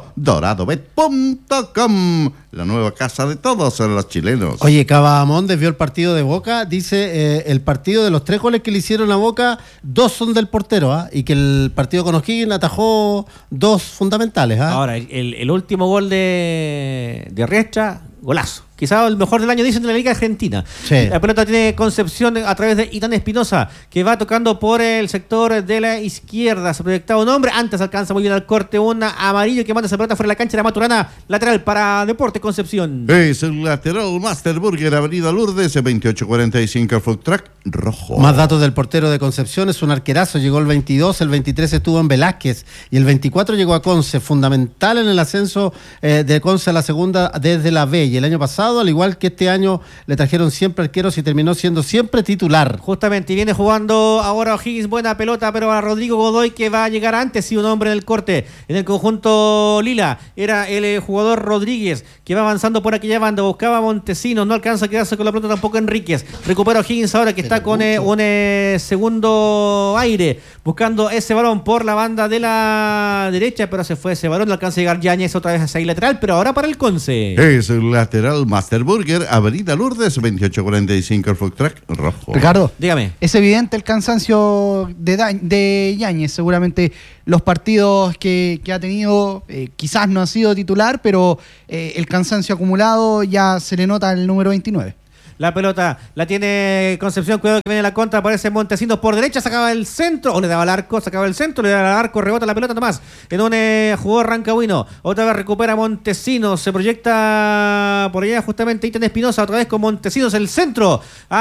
doradobet.com, la nueva casa de todos los chilenos. Oye, Cabamondes vio el partido de Boca, dice el partido de los 3 goles que le hicieron a Boca, 2 son del portero, y que el partido con O'Higgins atajó 2 fundamentales. Ahora, el último gol de Riestra, golazo. Quizá el mejor del año, dicen, de la Liga Argentina. Sí. La pelota tiene Concepción a través de Itán Espinosa, que va tocando por el sector de la izquierda. Se proyectaba un hombre, antes alcanza muy bien al corte un amarillo que manda esa pelota fuera de la cancha de Maturana, lateral para Deportes Concepción. Es el lateral Master Burger, Avenida Lourdes, 2845 Food Truck rojo. Más datos del portero de Concepción, es un arquerazo, llegó el 22, el 23 estuvo en Velázquez y el 24 llegó a Conce, fundamental en el ascenso de Conce a la segunda desde la B, y el año pasado, al igual que este año, le trajeron siempre arqueros y terminó siendo siempre titular. Justamente, y viene jugando ahora O'Higgins, buena pelota, pero a Rodrigo Godoy, que va a llegar antes, sí, un hombre en el corte, en el conjunto lila, era el jugador Rodríguez, que va avanzando por aquella banda, buscaba a Montesinos, no alcanza a quedarse con la pelota tampoco Enríquez, recupera O'Higgins ahora, que está con un segundo aire, buscando ese balón por la banda de la derecha, pero se fue ese balón, no alcanza a llegar Yáñez otra vez hacia ahí lateral, pero ahora para el Conce. Es el lateral Master Burger, Avenida Lourdes, 2845 el Food Truck rojo. Ricardo, Dígame. es evidente el cansancio de Yáñez. Seguramente los partidos que ha tenido quizás no ha sido titular, pero el cansancio acumulado ya se le nota al número 29. La pelota la tiene Concepción, cuidado que viene la contra, aparece Montesinos por derecha, sacaba el centro, o le daba al arco, sacaba el centro, le daba al arco, rebota la pelota nomás, en un jugador rancagüino, otra vez recupera Montesinos, se proyecta por allá justamente Itán Espinosa, otra vez con Montesinos, el centro,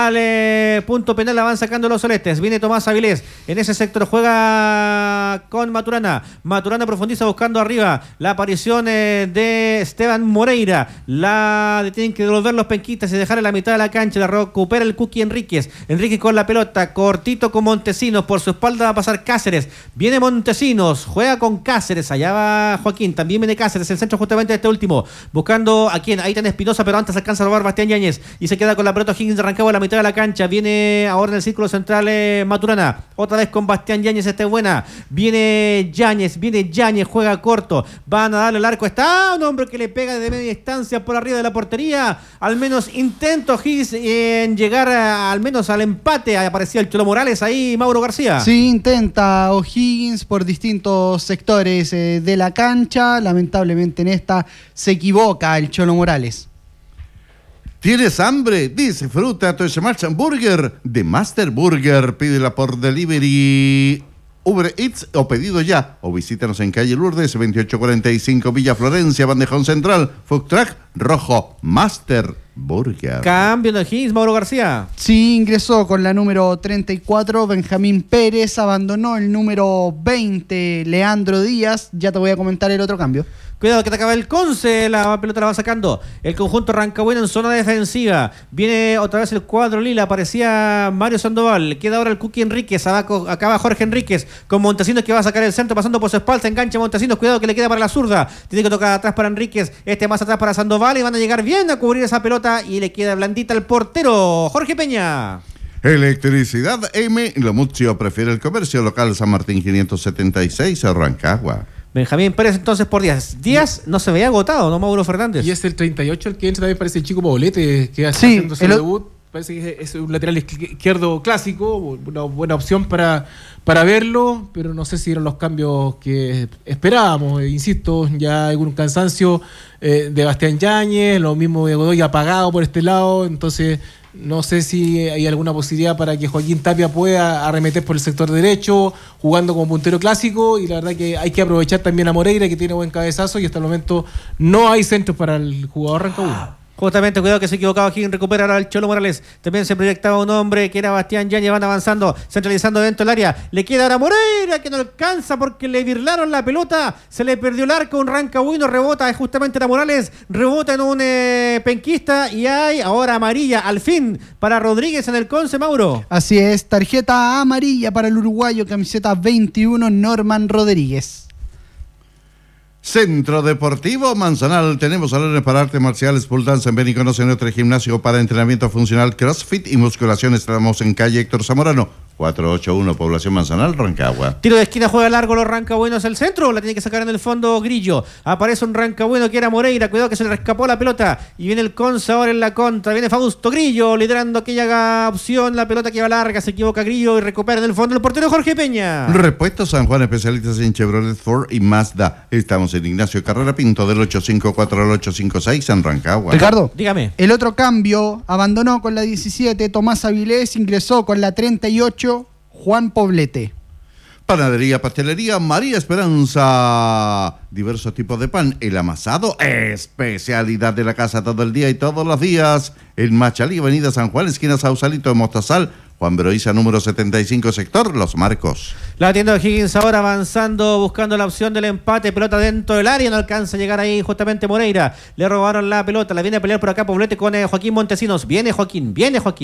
al punto penal, la van sacando los soletes, viene Tomás Avilés, en ese sector juega con Maturana profundiza buscando arriba, la aparición de Esteban Moreira, la tienen que devolver los penquistas y dejar en la mitad de la cancha, la recupera el Cookie Enríquez con la pelota, cortito con Montesinos, por su espalda va a pasar Cáceres, viene Montesinos, juega con Cáceres, allá va Joaquín, también viene Cáceres, el centro justamente de este último, buscando a quien, ahí está Espinosa, pero antes alcanza a robar Bastián Yáñez, y se queda con la pelota Higgins de Rancagua en la mitad de la cancha, viene ahora en el círculo central Maturana, otra vez con Bastián Yáñez, esta es buena, viene Yáñez, juega corto, van a darle el arco, está un hombre que le pega de media distancia por arriba de la portería, al menos intento Higgins en llegar al menos al empate, aparecía el Cholo Morales ahí, Mauro García. Sí, intenta O'Higgins por distintos sectores de la cancha, lamentablemente en esta se equivoca el Cholo Morales. ¿Tienes hambre? Disfruta tu Smash Burger de Master Burger. Pídela por delivery, Uber Eats o pedido ya. O visítanos en calle Lourdes, 2845 Villa Florencia, Bandejón Central. Food Truck rojo, Master Burger. Cambio de Higgins, Mauro García. Sí, ingresó con la número 34, Benjamín Pérez, abandonó el número 20, Leandro Díaz. Ya te voy a comentar el otro cambio. Cuidado que te acaba el Conce, la pelota la va sacando el conjunto rancagüino en zona defensiva, viene otra vez el cuadro lila, aparecía Mario Sandoval, queda ahora el Cookie Enríquez, acaba Jorge Enríquez con Montesinos que va a sacar el centro, pasando por su espalda, engancha Montesinos, cuidado que le queda para la zurda, tiene que tocar atrás para Enríquez, más atrás para Sandoval, y van a llegar bien a cubrir esa pelota, y le queda blandita al portero, Jorge Peña. Electricidad M, Lomuccio prefiere el comercio local San Martín 576, Rancagua. Benjamín Pérez entonces por Díaz. Díaz no se veía agotado, ¿no, Mauro Fernández? Y es el 38 el que entra, también parece el chico Poblete, que hace Sí, haciendo su debut. Parece que es un lateral izquierdo clásico, una buena opción para verlo, pero no sé si eran los cambios que esperábamos. Insisto, ya hay un cansancio de Bastián Yáñez, lo mismo de Godoy apagado por este lado, entonces no sé si hay alguna posibilidad para que Joaquín Tapia pueda arremeter por el sector derecho, jugando como puntero clásico, y la verdad que hay que aprovechar también a Moreira, que tiene buen cabezazo, y hasta el momento no hay centros para el jugador rancagüino. Justamente, cuidado que se equivocaba aquí, recupera ahora el Cholo Morales. También se proyectaba un hombre que era Bastián Yáñez, van avanzando, centralizando dentro del área. Le queda ahora Moreira, que no alcanza porque le virlaron la pelota. Se le perdió el arco, un rancagüino, rebota, es justamente era Morales, rebota en un penquista, y hay ahora amarilla, al fin, para Rodríguez en el Conce, Mauro. Así es, tarjeta amarilla para el uruguayo, camiseta 21, Norman Rodríguez. Centro Deportivo Manzanal. Tenemos salones para artes marciales, pole dance, ven y conoce nuestro gimnasio para entrenamiento funcional, crossfit y musculación. Estamos en calle Héctor Zamorano, 481, población Manzanal, Rancagua. Tiro de esquina, juega largo los rancagüenos el centro, la tiene que sacar en el fondo Grillo. Aparece un rancagüeno que era Moreira, cuidado que se le escapó la pelota. Y viene el Conce ahora en la contra, viene Fausto Grillo liderando aquella opción, la pelota que va larga, se equivoca Grillo y recupera en el fondo el portero Jorge Peña. Repuesto San Juan, especialistas en Chevrolet, Ford y Mazda. Estamos en Ignacio Carrera Pinto del 854 al 856 en Rancagua. Ricardo, Dígame. el otro cambio, abandonó con la 17 Tomás Avilés, ingresó con la 38 Juan Poblete. Panadería, pastelería, María Esperanza. Diversos tipos de pan. El amasado, especialidad de la casa todo el día y todos los días. En Machalí, Avenida San Juan, esquina Sausalito de Mostazal. Juan Broiza, número 75, sector Los Marcos. La tienda de Higgins ahora avanzando, buscando la opción del empate. Pelota dentro del área, no alcanza a llegar ahí justamente Moreira. Le robaron la pelota, la viene a pelear por acá Poblete con Joaquín Montesinos. Viene Joaquín.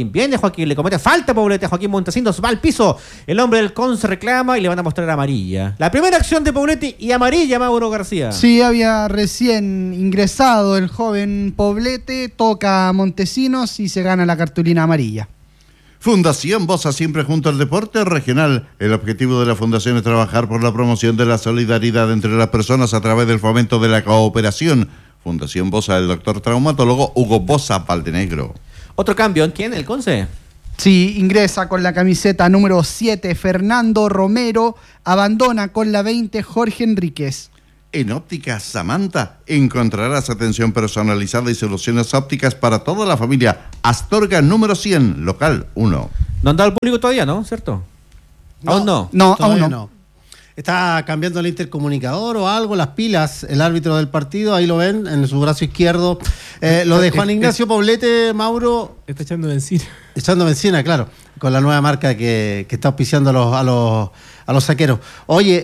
Le comete falta Poblete a Joaquín Montesinos. Va al piso. El hombre del Conce reclama y le van a mostrar amarilla. La primera acción de Poblete y amarilla, Mauro García. Sí, había recién ingresado el joven Poblete, toca a Montesinos y se gana la cartulina amarilla. Fundación Bosa, siempre junto al deporte regional. El objetivo de la fundación es trabajar por la promoción de la solidaridad entre las personas a través del fomento de la cooperación. Fundación Bosa, el doctor traumatólogo Hugo Bosa Valdenegro. Otro cambio, ¿en quién? ¿El Conce? Sí, ingresa con la camiseta número 7 Fernando Romero, abandona con la 20 Jorge Enríquez. En Óptica Samantha encontrarás atención personalizada y soluciones ópticas para toda la familia. Astorga número 100, local 1. No han dado al público todavía, ¿no? ¿Cierto? ¿Aún no? No, Todavía aún no. Está cambiando el intercomunicador o algo, las pilas, el árbitro del partido, ahí lo ven, en su brazo izquierdo. Lo de Juan Ignacio Poblete, Mauro, Está echando benzina. echando benzina, claro, con la nueva marca que está auspiciando a los saqueros. Oye,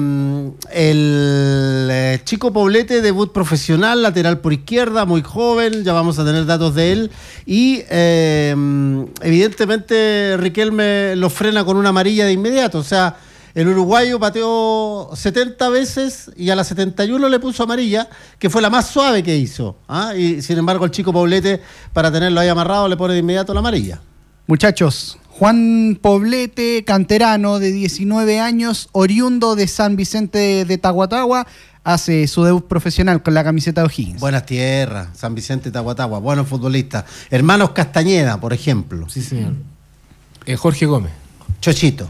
el chico Poblete, debut profesional, lateral por izquierda, muy joven, ya vamos a tener datos de él. Y evidentemente Riquelme lo frena con una amarilla de inmediato, o sea, el uruguayo pateó 70 veces y a la 71 le puso amarilla, que fue la más suave que hizo. Y sin embargo el chico Poblete, para tenerlo ahí amarrado, le pone de inmediato la amarilla. Muchachos, Juan Poblete, canterano de 19 años, oriundo de San Vicente de Tahuatahua, hace su debut profesional con la camiseta de O'Higgins. Buenas tierras, San Vicente Tahuatahua, buenos futbolistas. Hermanos Castañeda, por ejemplo. Sí, señor. Jorge Gómez. Chochito.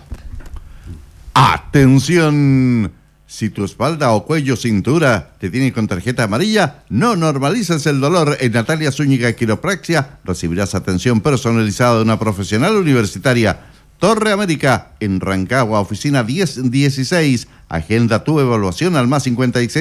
¡Atención! Si tu espalda o cuello, cintura te tiene con tarjeta amarilla, no normalices el dolor. En Natalia Zúñiga Quiropraxia recibirás atención personalizada de una profesional universitaria. Torre América, en Rancagua, oficina 1016. Agenda tu evaluación al más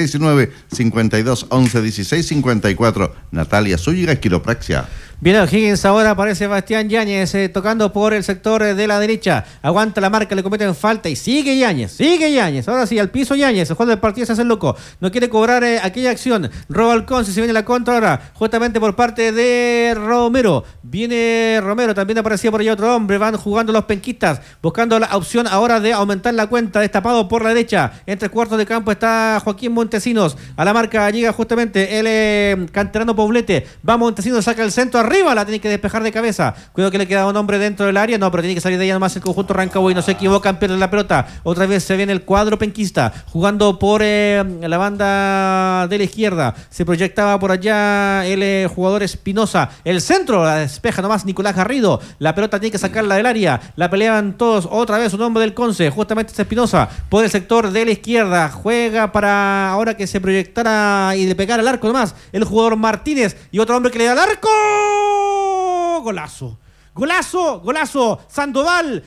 569-5211-1654. Natalia Zúñiga Quiropraxia. Viene O'Higgins, ahora aparece Bastián Yáñez tocando por el sector de la derecha. Aguanta la marca, le cometen falta y sigue Yáñez. Ahora sí, al piso Yáñez. El juego del partido se hace loco. No quiere cobrar aquella acción. Roba al Conce, se viene la contra ahora. Justamente por parte de Romero. Viene Romero, también aparecía por allá otro hombre. Van jugando los penquistas, buscando la opción ahora de aumentar la cuenta. Destapado por la derecha. Entre cuartos de campo está Joaquín Montesinos. A la marca llega justamente el canterano Poblete. Va Montesinos, saca el centro arriba, la tiene que despejar de cabeza. Cuidado que le queda un hombre dentro del área. No, pero tiene que salir de ella nomás el conjunto Rancagua y no se equivocan, pierde la pelota. Otra vez se viene el cuadro penquista jugando por la banda de la izquierda. Se proyectaba por allá el jugador Espinosa. El centro la despeja nomás Nicolás Garrido. La pelota tiene que sacarla del área. La pelean todos. Otra vez un hombre del Conce. Justamente es Espinosa por el sector de la izquierda. Juega para ahora que se proyectara y de pegar al arco nomás el jugador Martínez. Y otro hombre que le da al arco. Golazo. Sandoval.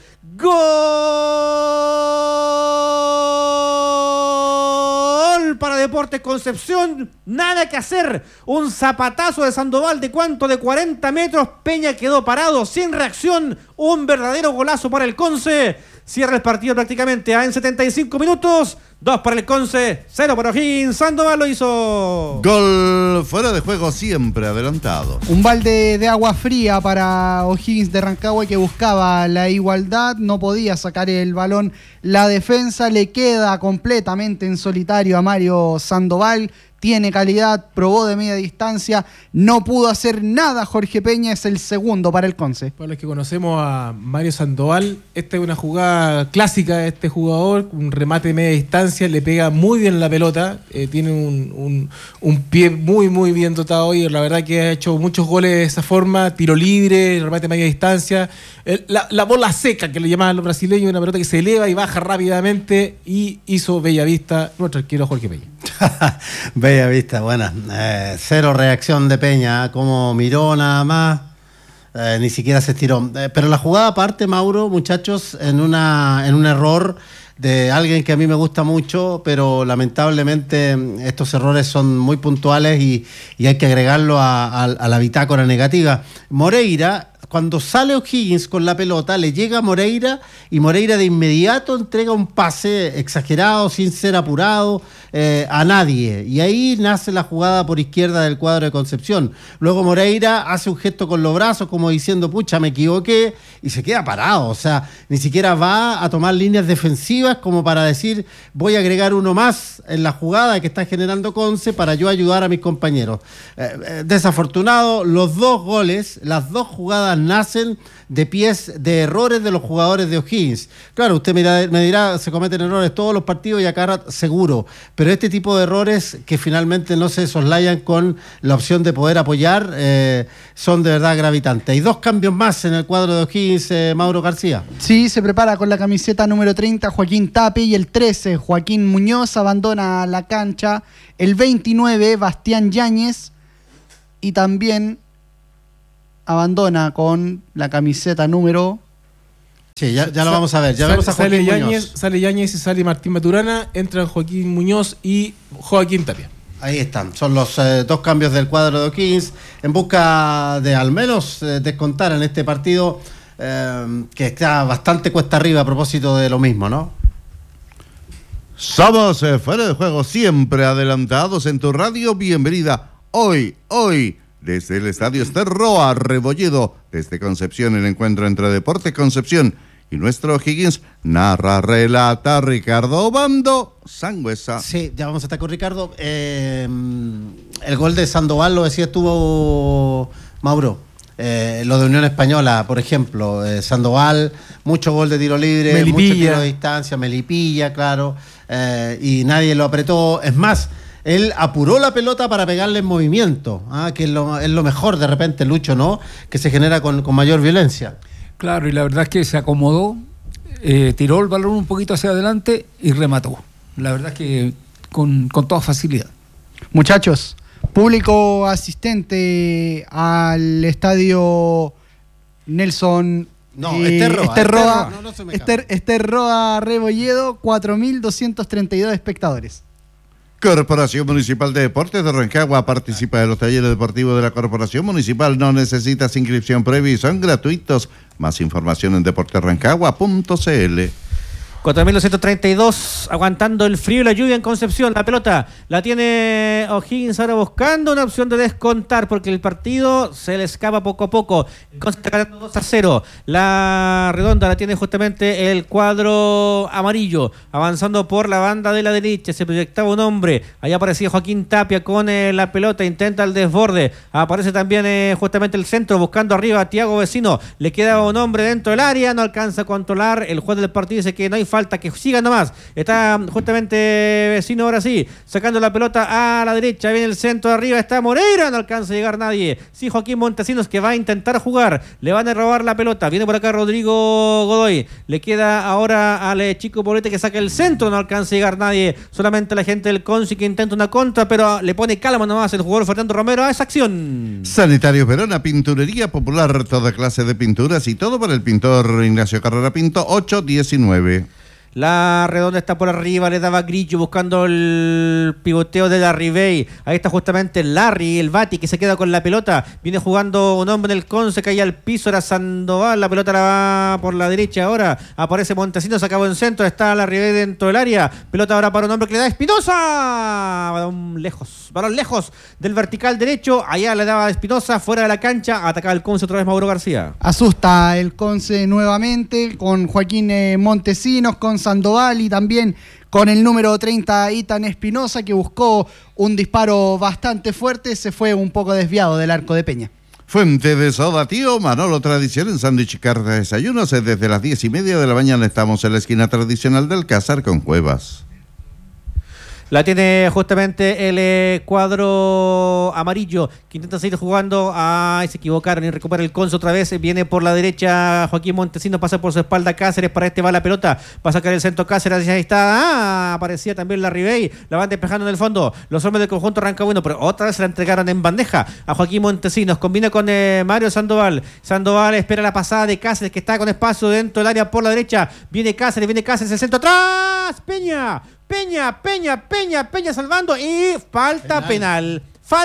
Gol para Deportes Concepción. Nada que hacer. Un zapatazo de Sandoval de cuánto, de 40 metros. Peña quedó parado sin reacción. Un verdadero golazo para el Conce. Cierra el partido prácticamente en 75 minutos. 2 para el Conce, 0 para O'Higgins. Sandoval lo hizo. Gol fuera de juego, siempre adelantado. Un balde de agua fría para O'Higgins de Rancagua, que buscaba la igualdad, no podía sacar el balón. La defensa le queda completamente en solitario a Mario Sandoval. tiene calidad, probó de media distancia, no pudo hacer nada. Jorge Peña es el segundo para el Conce. Para los que conocemos a Mario Sandoval, esta es una jugada clásica de este jugador, un remate de media distancia, le pega muy bien la pelota, tiene un pie muy bien dotado y la verdad que ha hecho muchos goles de esa forma, tiro libre, remate de media distancia, la bola seca que le llamaban los brasileños, una pelota que se eleva y baja rápidamente, y hizo Bellavista nuestro arquero Jorge Peña. Bella vista, buena. Cero reacción de Peña, como miró nada más, ni siquiera se estiró. Pero la jugada aparte, Mauro, muchachos, en un error de alguien que a mí me gusta mucho, pero lamentablemente estos errores son muy puntuales y hay que agregarlo a la bitácora negativa. Moreira, cuando sale O'Higgins con la pelota, le llega a Moreira y Moreira de inmediato entrega un pase exagerado, sin ser apurado, a nadie. Y ahí nace la jugada por izquierda del cuadro de Concepción. Luego Moreira hace un gesto con los brazos como diciendo, pucha, me equivoqué, y se queda parado. O sea, ni siquiera va a tomar líneas defensivas como para decir, voy a agregar uno más en la jugada que está generando Conce para yo ayudar a mis compañeros. Desafortunado, los dos goles, las dos jugadas nacen de pies de errores de los jugadores de O'Higgins. Claro, usted me dirá, se cometen errores todos los partidos y acá seguro, pero este tipo de errores que finalmente no se soslayan con la opción de poder apoyar, son de verdad gravitantes. Hay dos cambios más en el cuadro de O'Higgins, Mauro García. Sí, se prepara con la camiseta número 30 Joaquín Tapia, y el 13 Joaquín Muñoz abandona la cancha. El 29 Bastián Yáñez, y también abandona con la camiseta número... Sí, ya lo vamos a ver. Ya vemos a sale Joaquín Yáñez, Muñoz. sale Yáñez y sale Martín Maturana, entran Joaquín Muñoz y Joaquín Tapia. Ahí están, son los dos cambios del cuadro de O'Higgins en busca de al menos descontar en este partido, que está bastante cuesta arriba a propósito de lo mismo, ¿no? Somos Fuera de Juego, siempre adelantados en tu radio. Bienvenida hoy, desde el Estadio Esterroa Rebolledo, desde Concepción, el encuentro entre Deportes Concepción y nuestro O'Higgins. Narra, relata Ricardo Obando Sangüesa. Sí, ya vamos a estar con Ricardo. El gol de Sandoval, lo decía tú, Mauro. Lo de Unión Española, por ejemplo, Sandoval, mucho gol de tiro libre, Melipilla. mucho tiro de distancia, Melipilla, claro, y nadie lo apretó. Es más, él apuró la pelota para pegarle en movimiento, que es lo mejor de repente, Lucho, ¿no? Que se genera con mayor violencia. Claro, y la verdad es que se acomodó, tiró el balón un poquito hacia adelante y remató. La verdad es que con toda facilidad. Muchachos, público asistente al estadio Nelson... Esterroa. Esterroa Rebolledo, 4.232 espectadores. Corporación Municipal de Deportes de Rancagua participa de los talleres deportivos de la Corporación Municipal. No necesitas inscripción previa y son gratuitos. Más información en deportesrancagua.cl. 4.232, aguantando el frío y la lluvia en Concepción. La pelota la tiene O'Higgins ahora buscando una opción de descontar, porque el partido se le escapa poco a poco. Concepción está ganando 2-0. La redonda la tiene justamente el cuadro amarillo, avanzando por la banda de la derecha. Se proyectaba un hombre, allá aparecía Joaquín Tapia con la pelota, intenta el desborde. Aparece también justamente el centro, buscando arriba a Tiago Vecino. Le queda un hombre dentro del área, no alcanza a controlar. El juez del partido dice que no hay falta, que siga nomás. Está justamente Vecino ahora sí, sacando la pelota a la derecha. Viene el centro de arriba, está Moreira, no alcanza a llegar nadie. Sí, Joaquín Montesinos, que va a intentar jugar. Le van a robar la pelota. Viene por acá Rodrigo Godoy. Le queda ahora al chico Poblete, que saca el centro, no alcanza a llegar nadie. Solamente la gente del Conci, que intenta una contra, pero le pone calma nomás el jugador Fernando Romero a esa acción. Sanitarios Verona, pinturería popular, toda clase de pinturas y todo para el pintor Ignacio Carrera Pinto, 819. La redonda está por arriba, le daba Grillo buscando el pivoteo de Larry Bay. Ahí está justamente Larry, el Bati, que se queda con la pelota. Viene jugando un hombre en el Conce, cae al piso, era Sandoval. La pelota la va por la derecha ahora. Aparece Montesinos, se acabó en centro. Está Larry Bay dentro del área. Pelota ahora para un hombre que le da Espinosa. Balón lejos del vertical derecho. Allá le daba Espinosa, fuera de la cancha. Atacaba el Conce otra vez Mauro García. Asusta el Conce nuevamente con Joaquín Montesinos, con Sandoval y también con el número 30 Ethan Espinosa, que buscó un disparo bastante fuerte, se fue un poco desviado del arco de Peña. Fuente de Soda Tío, Manolo Tradición en sándwich y carta de desayunos. Desde las 10:30 de la mañana estamos en la esquina tradicional del Cázar con Cuevas. La tiene justamente el cuadro amarillo, que intenta seguir jugando. Se equivocaron y recupera el Conce otra vez. Viene por la derecha Joaquín Montesinos, pasa por su espalda Cáceres. Para va la pelota, va a sacar el centro Cáceres. Ahí está. Aparecía también la Ribey. La van despejando en el fondo. Los hombres del conjunto Rancagüino, pero otra vez se la entregaron en bandeja a Joaquín Montesinos. Combina con Mario Sandoval. Sandoval espera la pasada de Cáceres, que está con espacio dentro del área por la derecha. Viene Cáceres, el centro atrás. Peña salvando y falta penal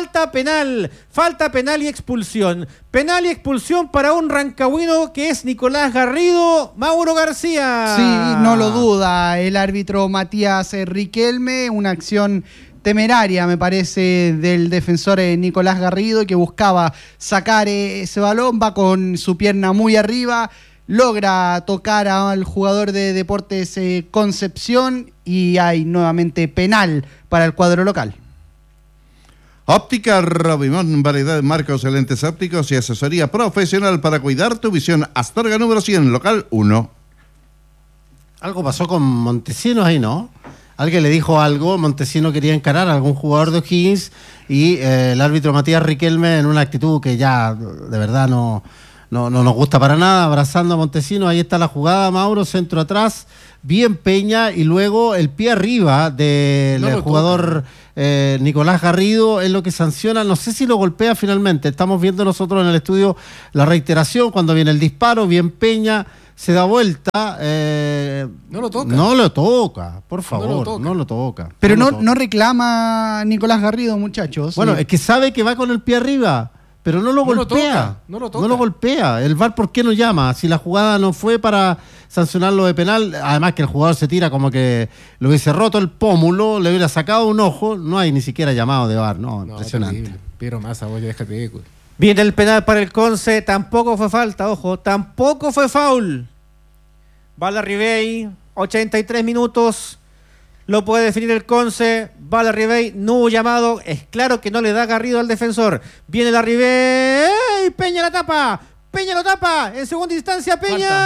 y expulsión. Penal y expulsión para un rancagüino que es Nicolás Garrido, Mauro García. Sí, no lo duda el árbitro Matías Riquelme, una acción temeraria, me parece, del defensor Nicolás Garrido, que buscaba sacar ese balón, va con su pierna muy arriba, logra tocar al jugador de Deportes Concepción y hay nuevamente penal para el cuadro local. Óptica Robimón, variedad de marcos, lentes ópticos y asesoría profesional para cuidar tu visión. Astorga número 100, local 1. Algo pasó con Montesinos ahí, ¿no? Alguien le dijo algo, Montesinos quería encarar a algún jugador de O'Higgins y el árbitro Matías Riquelme, en una actitud que ya de verdad no nos gusta para nada, abrazando a Montesinos. Ahí está la jugada, Mauro, centro atrás, bien Peña, y luego el pie arriba del jugador Nicolás Garrido es lo que sanciona. No sé si lo golpea finalmente, estamos viendo nosotros en el estudio la reiteración, cuando viene el disparo, bien Peña, se da vuelta. No lo toca. No lo toca, por favor, no lo toca. Pero no reclama Nicolás Garrido, muchachos. Bueno, es que sabe que va con el pie arriba, pero no lo golpea. No lo toca. No lo golpea. El VAR, ¿por qué no llama? Si la jugada no fue para sancionarlo de penal, además que el jugador se tira como que le hubiese roto el pómulo, le hubiera sacado un ojo, no hay ni siquiera llamado de VAR. No, impresionante. Terrible. Pero más, vos ya déjate. Viene el penal para el Conce, tampoco fue falta, ojo, tampoco fue foul. Va la Ribey, 83 minutos. Lo puede definir el Conce. Va la Ribey, no hubo llamado. Es claro que no le da Garrido al defensor. Viene la Ribey. Peña la tapa. Peña lo tapa. En segunda instancia,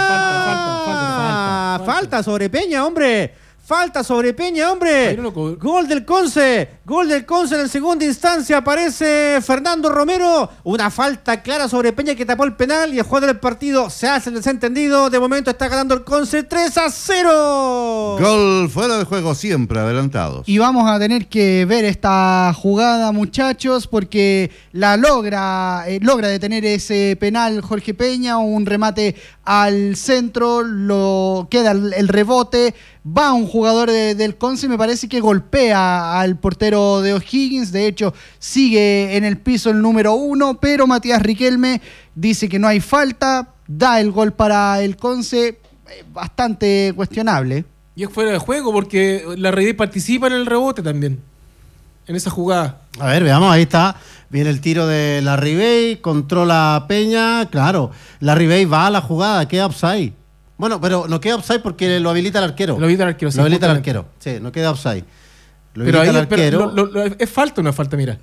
Peña. Falta sobre Peña, hombre. Falta sobre Peña, hombre. Gol del Conce. Gol del Conce en segunda instancia. Aparece Fernando Romero. Una falta clara sobre Peña que tapó el penal. Y el jugador del partido se hace el desentendido. De momento está ganando el Conce 3-0. Gol fuera de juego, siempre adelantados. Y vamos a tener que ver esta jugada, muchachos, porque la logra detener ese penal Jorge Peña. Un remate al centro. Queda el rebote. Va un jugador del Conce, me parece que golpea al portero de O'Higgins. De hecho, sigue en el piso el número 1, pero Matías Riquelme dice que no hay falta. Da el gol para el Conce, bastante cuestionable. Y es fuera de juego porque la Ribey participa en el rebote también, en esa jugada. A ver, veamos, ahí está. Viene el tiro de la Ribey, controla Peña. Claro, la Ribey va a la jugada, queda offside. Bueno, pero no queda offside porque lo habilita el arquero. Lo habilita el arquero, sí. Lo habilita el arquero, sí, no queda offside. Pero ahí es falta o no es falta, mira.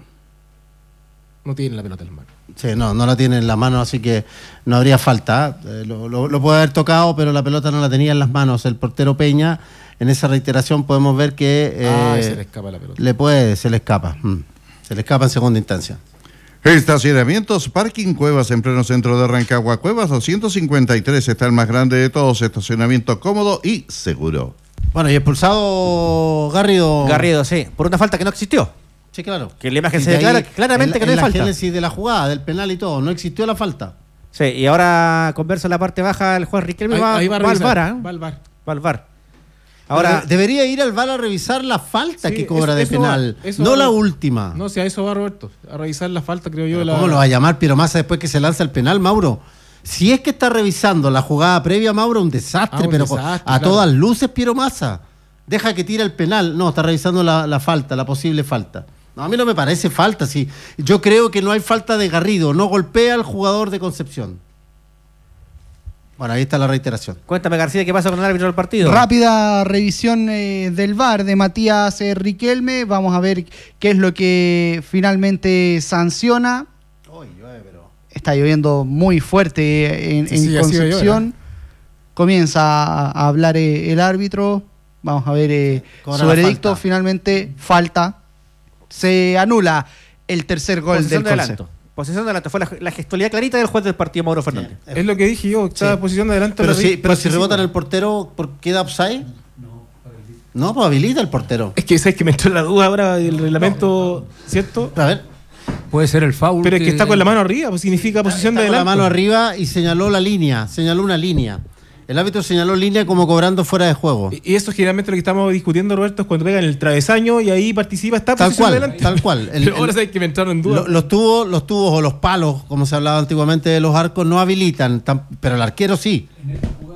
No tiene la pelota en las manos. Sí, no la tiene en las manos, así que no habría falta. Lo puede haber tocado, pero la pelota no la tenía en las manos. El portero Peña, en esa reiteración podemos ver que se le escapa la pelota. Se le escapa. Se le escapa en segunda instancia. Estacionamientos, parking Cuevas en pleno centro de Rancagua. Cuevas 253 está el más grande de todos. Estacionamiento cómodo y seguro. Bueno, y expulsado Garrido. Garrido, sí, por una falta que no existió. Sí, claro. Que la imagen se declara claramente que no hay falta. La génesis de la jugada, del penal y todo, no existió la falta. Sí, y ahora conversa en la parte baja el juez Riquelme. Va al VAR. Ahora debería ir al VAR a revisar la falta que cobra de penal, no la última. No, si a eso va Roberto, a revisar la falta, creo yo. ¿Cómo lo va a llamar Piromasa después que se lanza el penal, Mauro? Si es que está revisando la jugada previa, Mauro, un desastre, a todas luces Piromasa. Deja que tire el penal. No, está revisando la falta, la posible falta. No, a mí no me parece falta. Sí. Yo creo que no hay falta de Garrido, no golpea al jugador de Concepción. Bueno, ahí está la reiteración. Cuéntame, García, ¿qué pasa con el árbitro del partido? Rápida revisión del VAR de Matías Riquelme. Vamos a ver qué es lo que finalmente sanciona. Está lloviendo muy fuerte en Sí, Concepción. Comienza a hablar el árbitro. Vamos a ver Cobra su la veredicto. falta. Finalmente, falta. Se anula el tercer gol Posesión del de Conce. adelanto. Posesión de adelanto. Fue la gestualidad clarita del juez del partido, Mauro Fernández. Es lo que dije yo, estaba Sí. en posición de adelante. Pero, lo si, vi, pero si sí, rebota en sí. el portero, ¿queda offside? No, pues habilita el portero. Es que sabes que me entró la duda ahora del reglamento, ¿cierto? A ver, Puede ser el foul. Pero es que está con la mano arriba, pues significa posición de está con adelante. la mano arriba y señaló la línea, señaló una línea. El árbitro señaló línea como cobrando fuera de juego. Y eso generalmente lo que estamos discutiendo, Roberto, es cuando pegan el travesaño y ahí participa, está Tal posición cual, de adelante. tal cual. Pero ahora sabes que me entraron en duda. Los tubos o los palos, como se hablaba antiguamente de los arcos, no habilitan, pero el arquero sí. En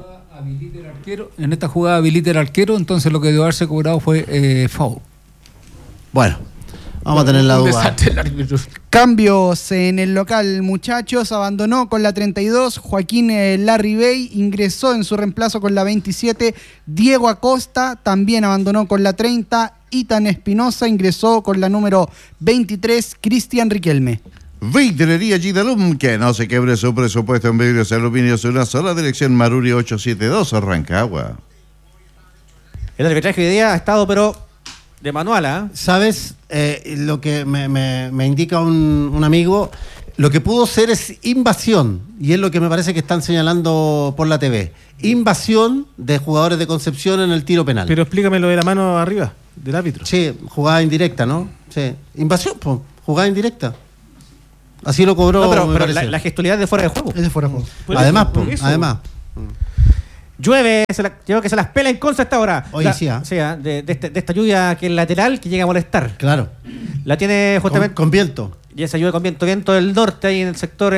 esta jugada habilita el arquero, entonces lo que debió haberse cobrado fue foul. Bueno, vamos a tener la Un duda. desastre el árbitro. Cambios en el local, muchachos. Abandonó con la 32 Joaquín Larribey, ingresó en su reemplazo con la 27 Diego Acosta, también abandonó con la 30 Itan Espinosa, ingresó con la número 23 Cristian Riquelme. Vidrería Gidalum, que no se quebre su presupuesto en vidrios y aluminios en una sola dirección. Maruri 872, Rancagua. El arbitraje hoy día ha estado, pero de manual, ¿ah? ¿Sabes? Lo que me indica un amigo, lo que pudo ser es invasión, y es lo que me parece que están señalando por la TV. Invasión de jugadores de Concepción en el tiro penal. Pero explícame lo de la mano arriba del árbitro. Sí, jugada indirecta, ¿no? Sí. Invasión, pues, jugada indirecta. Así lo cobró. No, pero me la parece. gestualidad de fuera de juego. Ese fuera de juego. Por Además, eso, por pues, eso. además. Llueve, creo que se las pela en Conce hasta ahora. Oye, sí, ¿ah? De esta lluvia que es lateral, que llega a molestar. Claro. La tiene justamente... Con viento. Y esa lluvia con viento del norte, ahí en el sector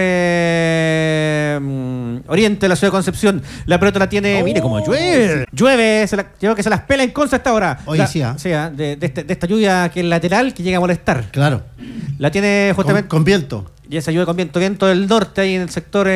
oriente de la ciudad de Concepción. La pelota la tiene... Mire cómo llueve. Llueve, creo que se las pela en Conce hasta ahora. Oye, sí, ¿ah? De esta lluvia que es lateral, que llega a molestar. Claro. La tiene justamente... Con viento. Y esa lluvia con viento del norte, ahí en el sector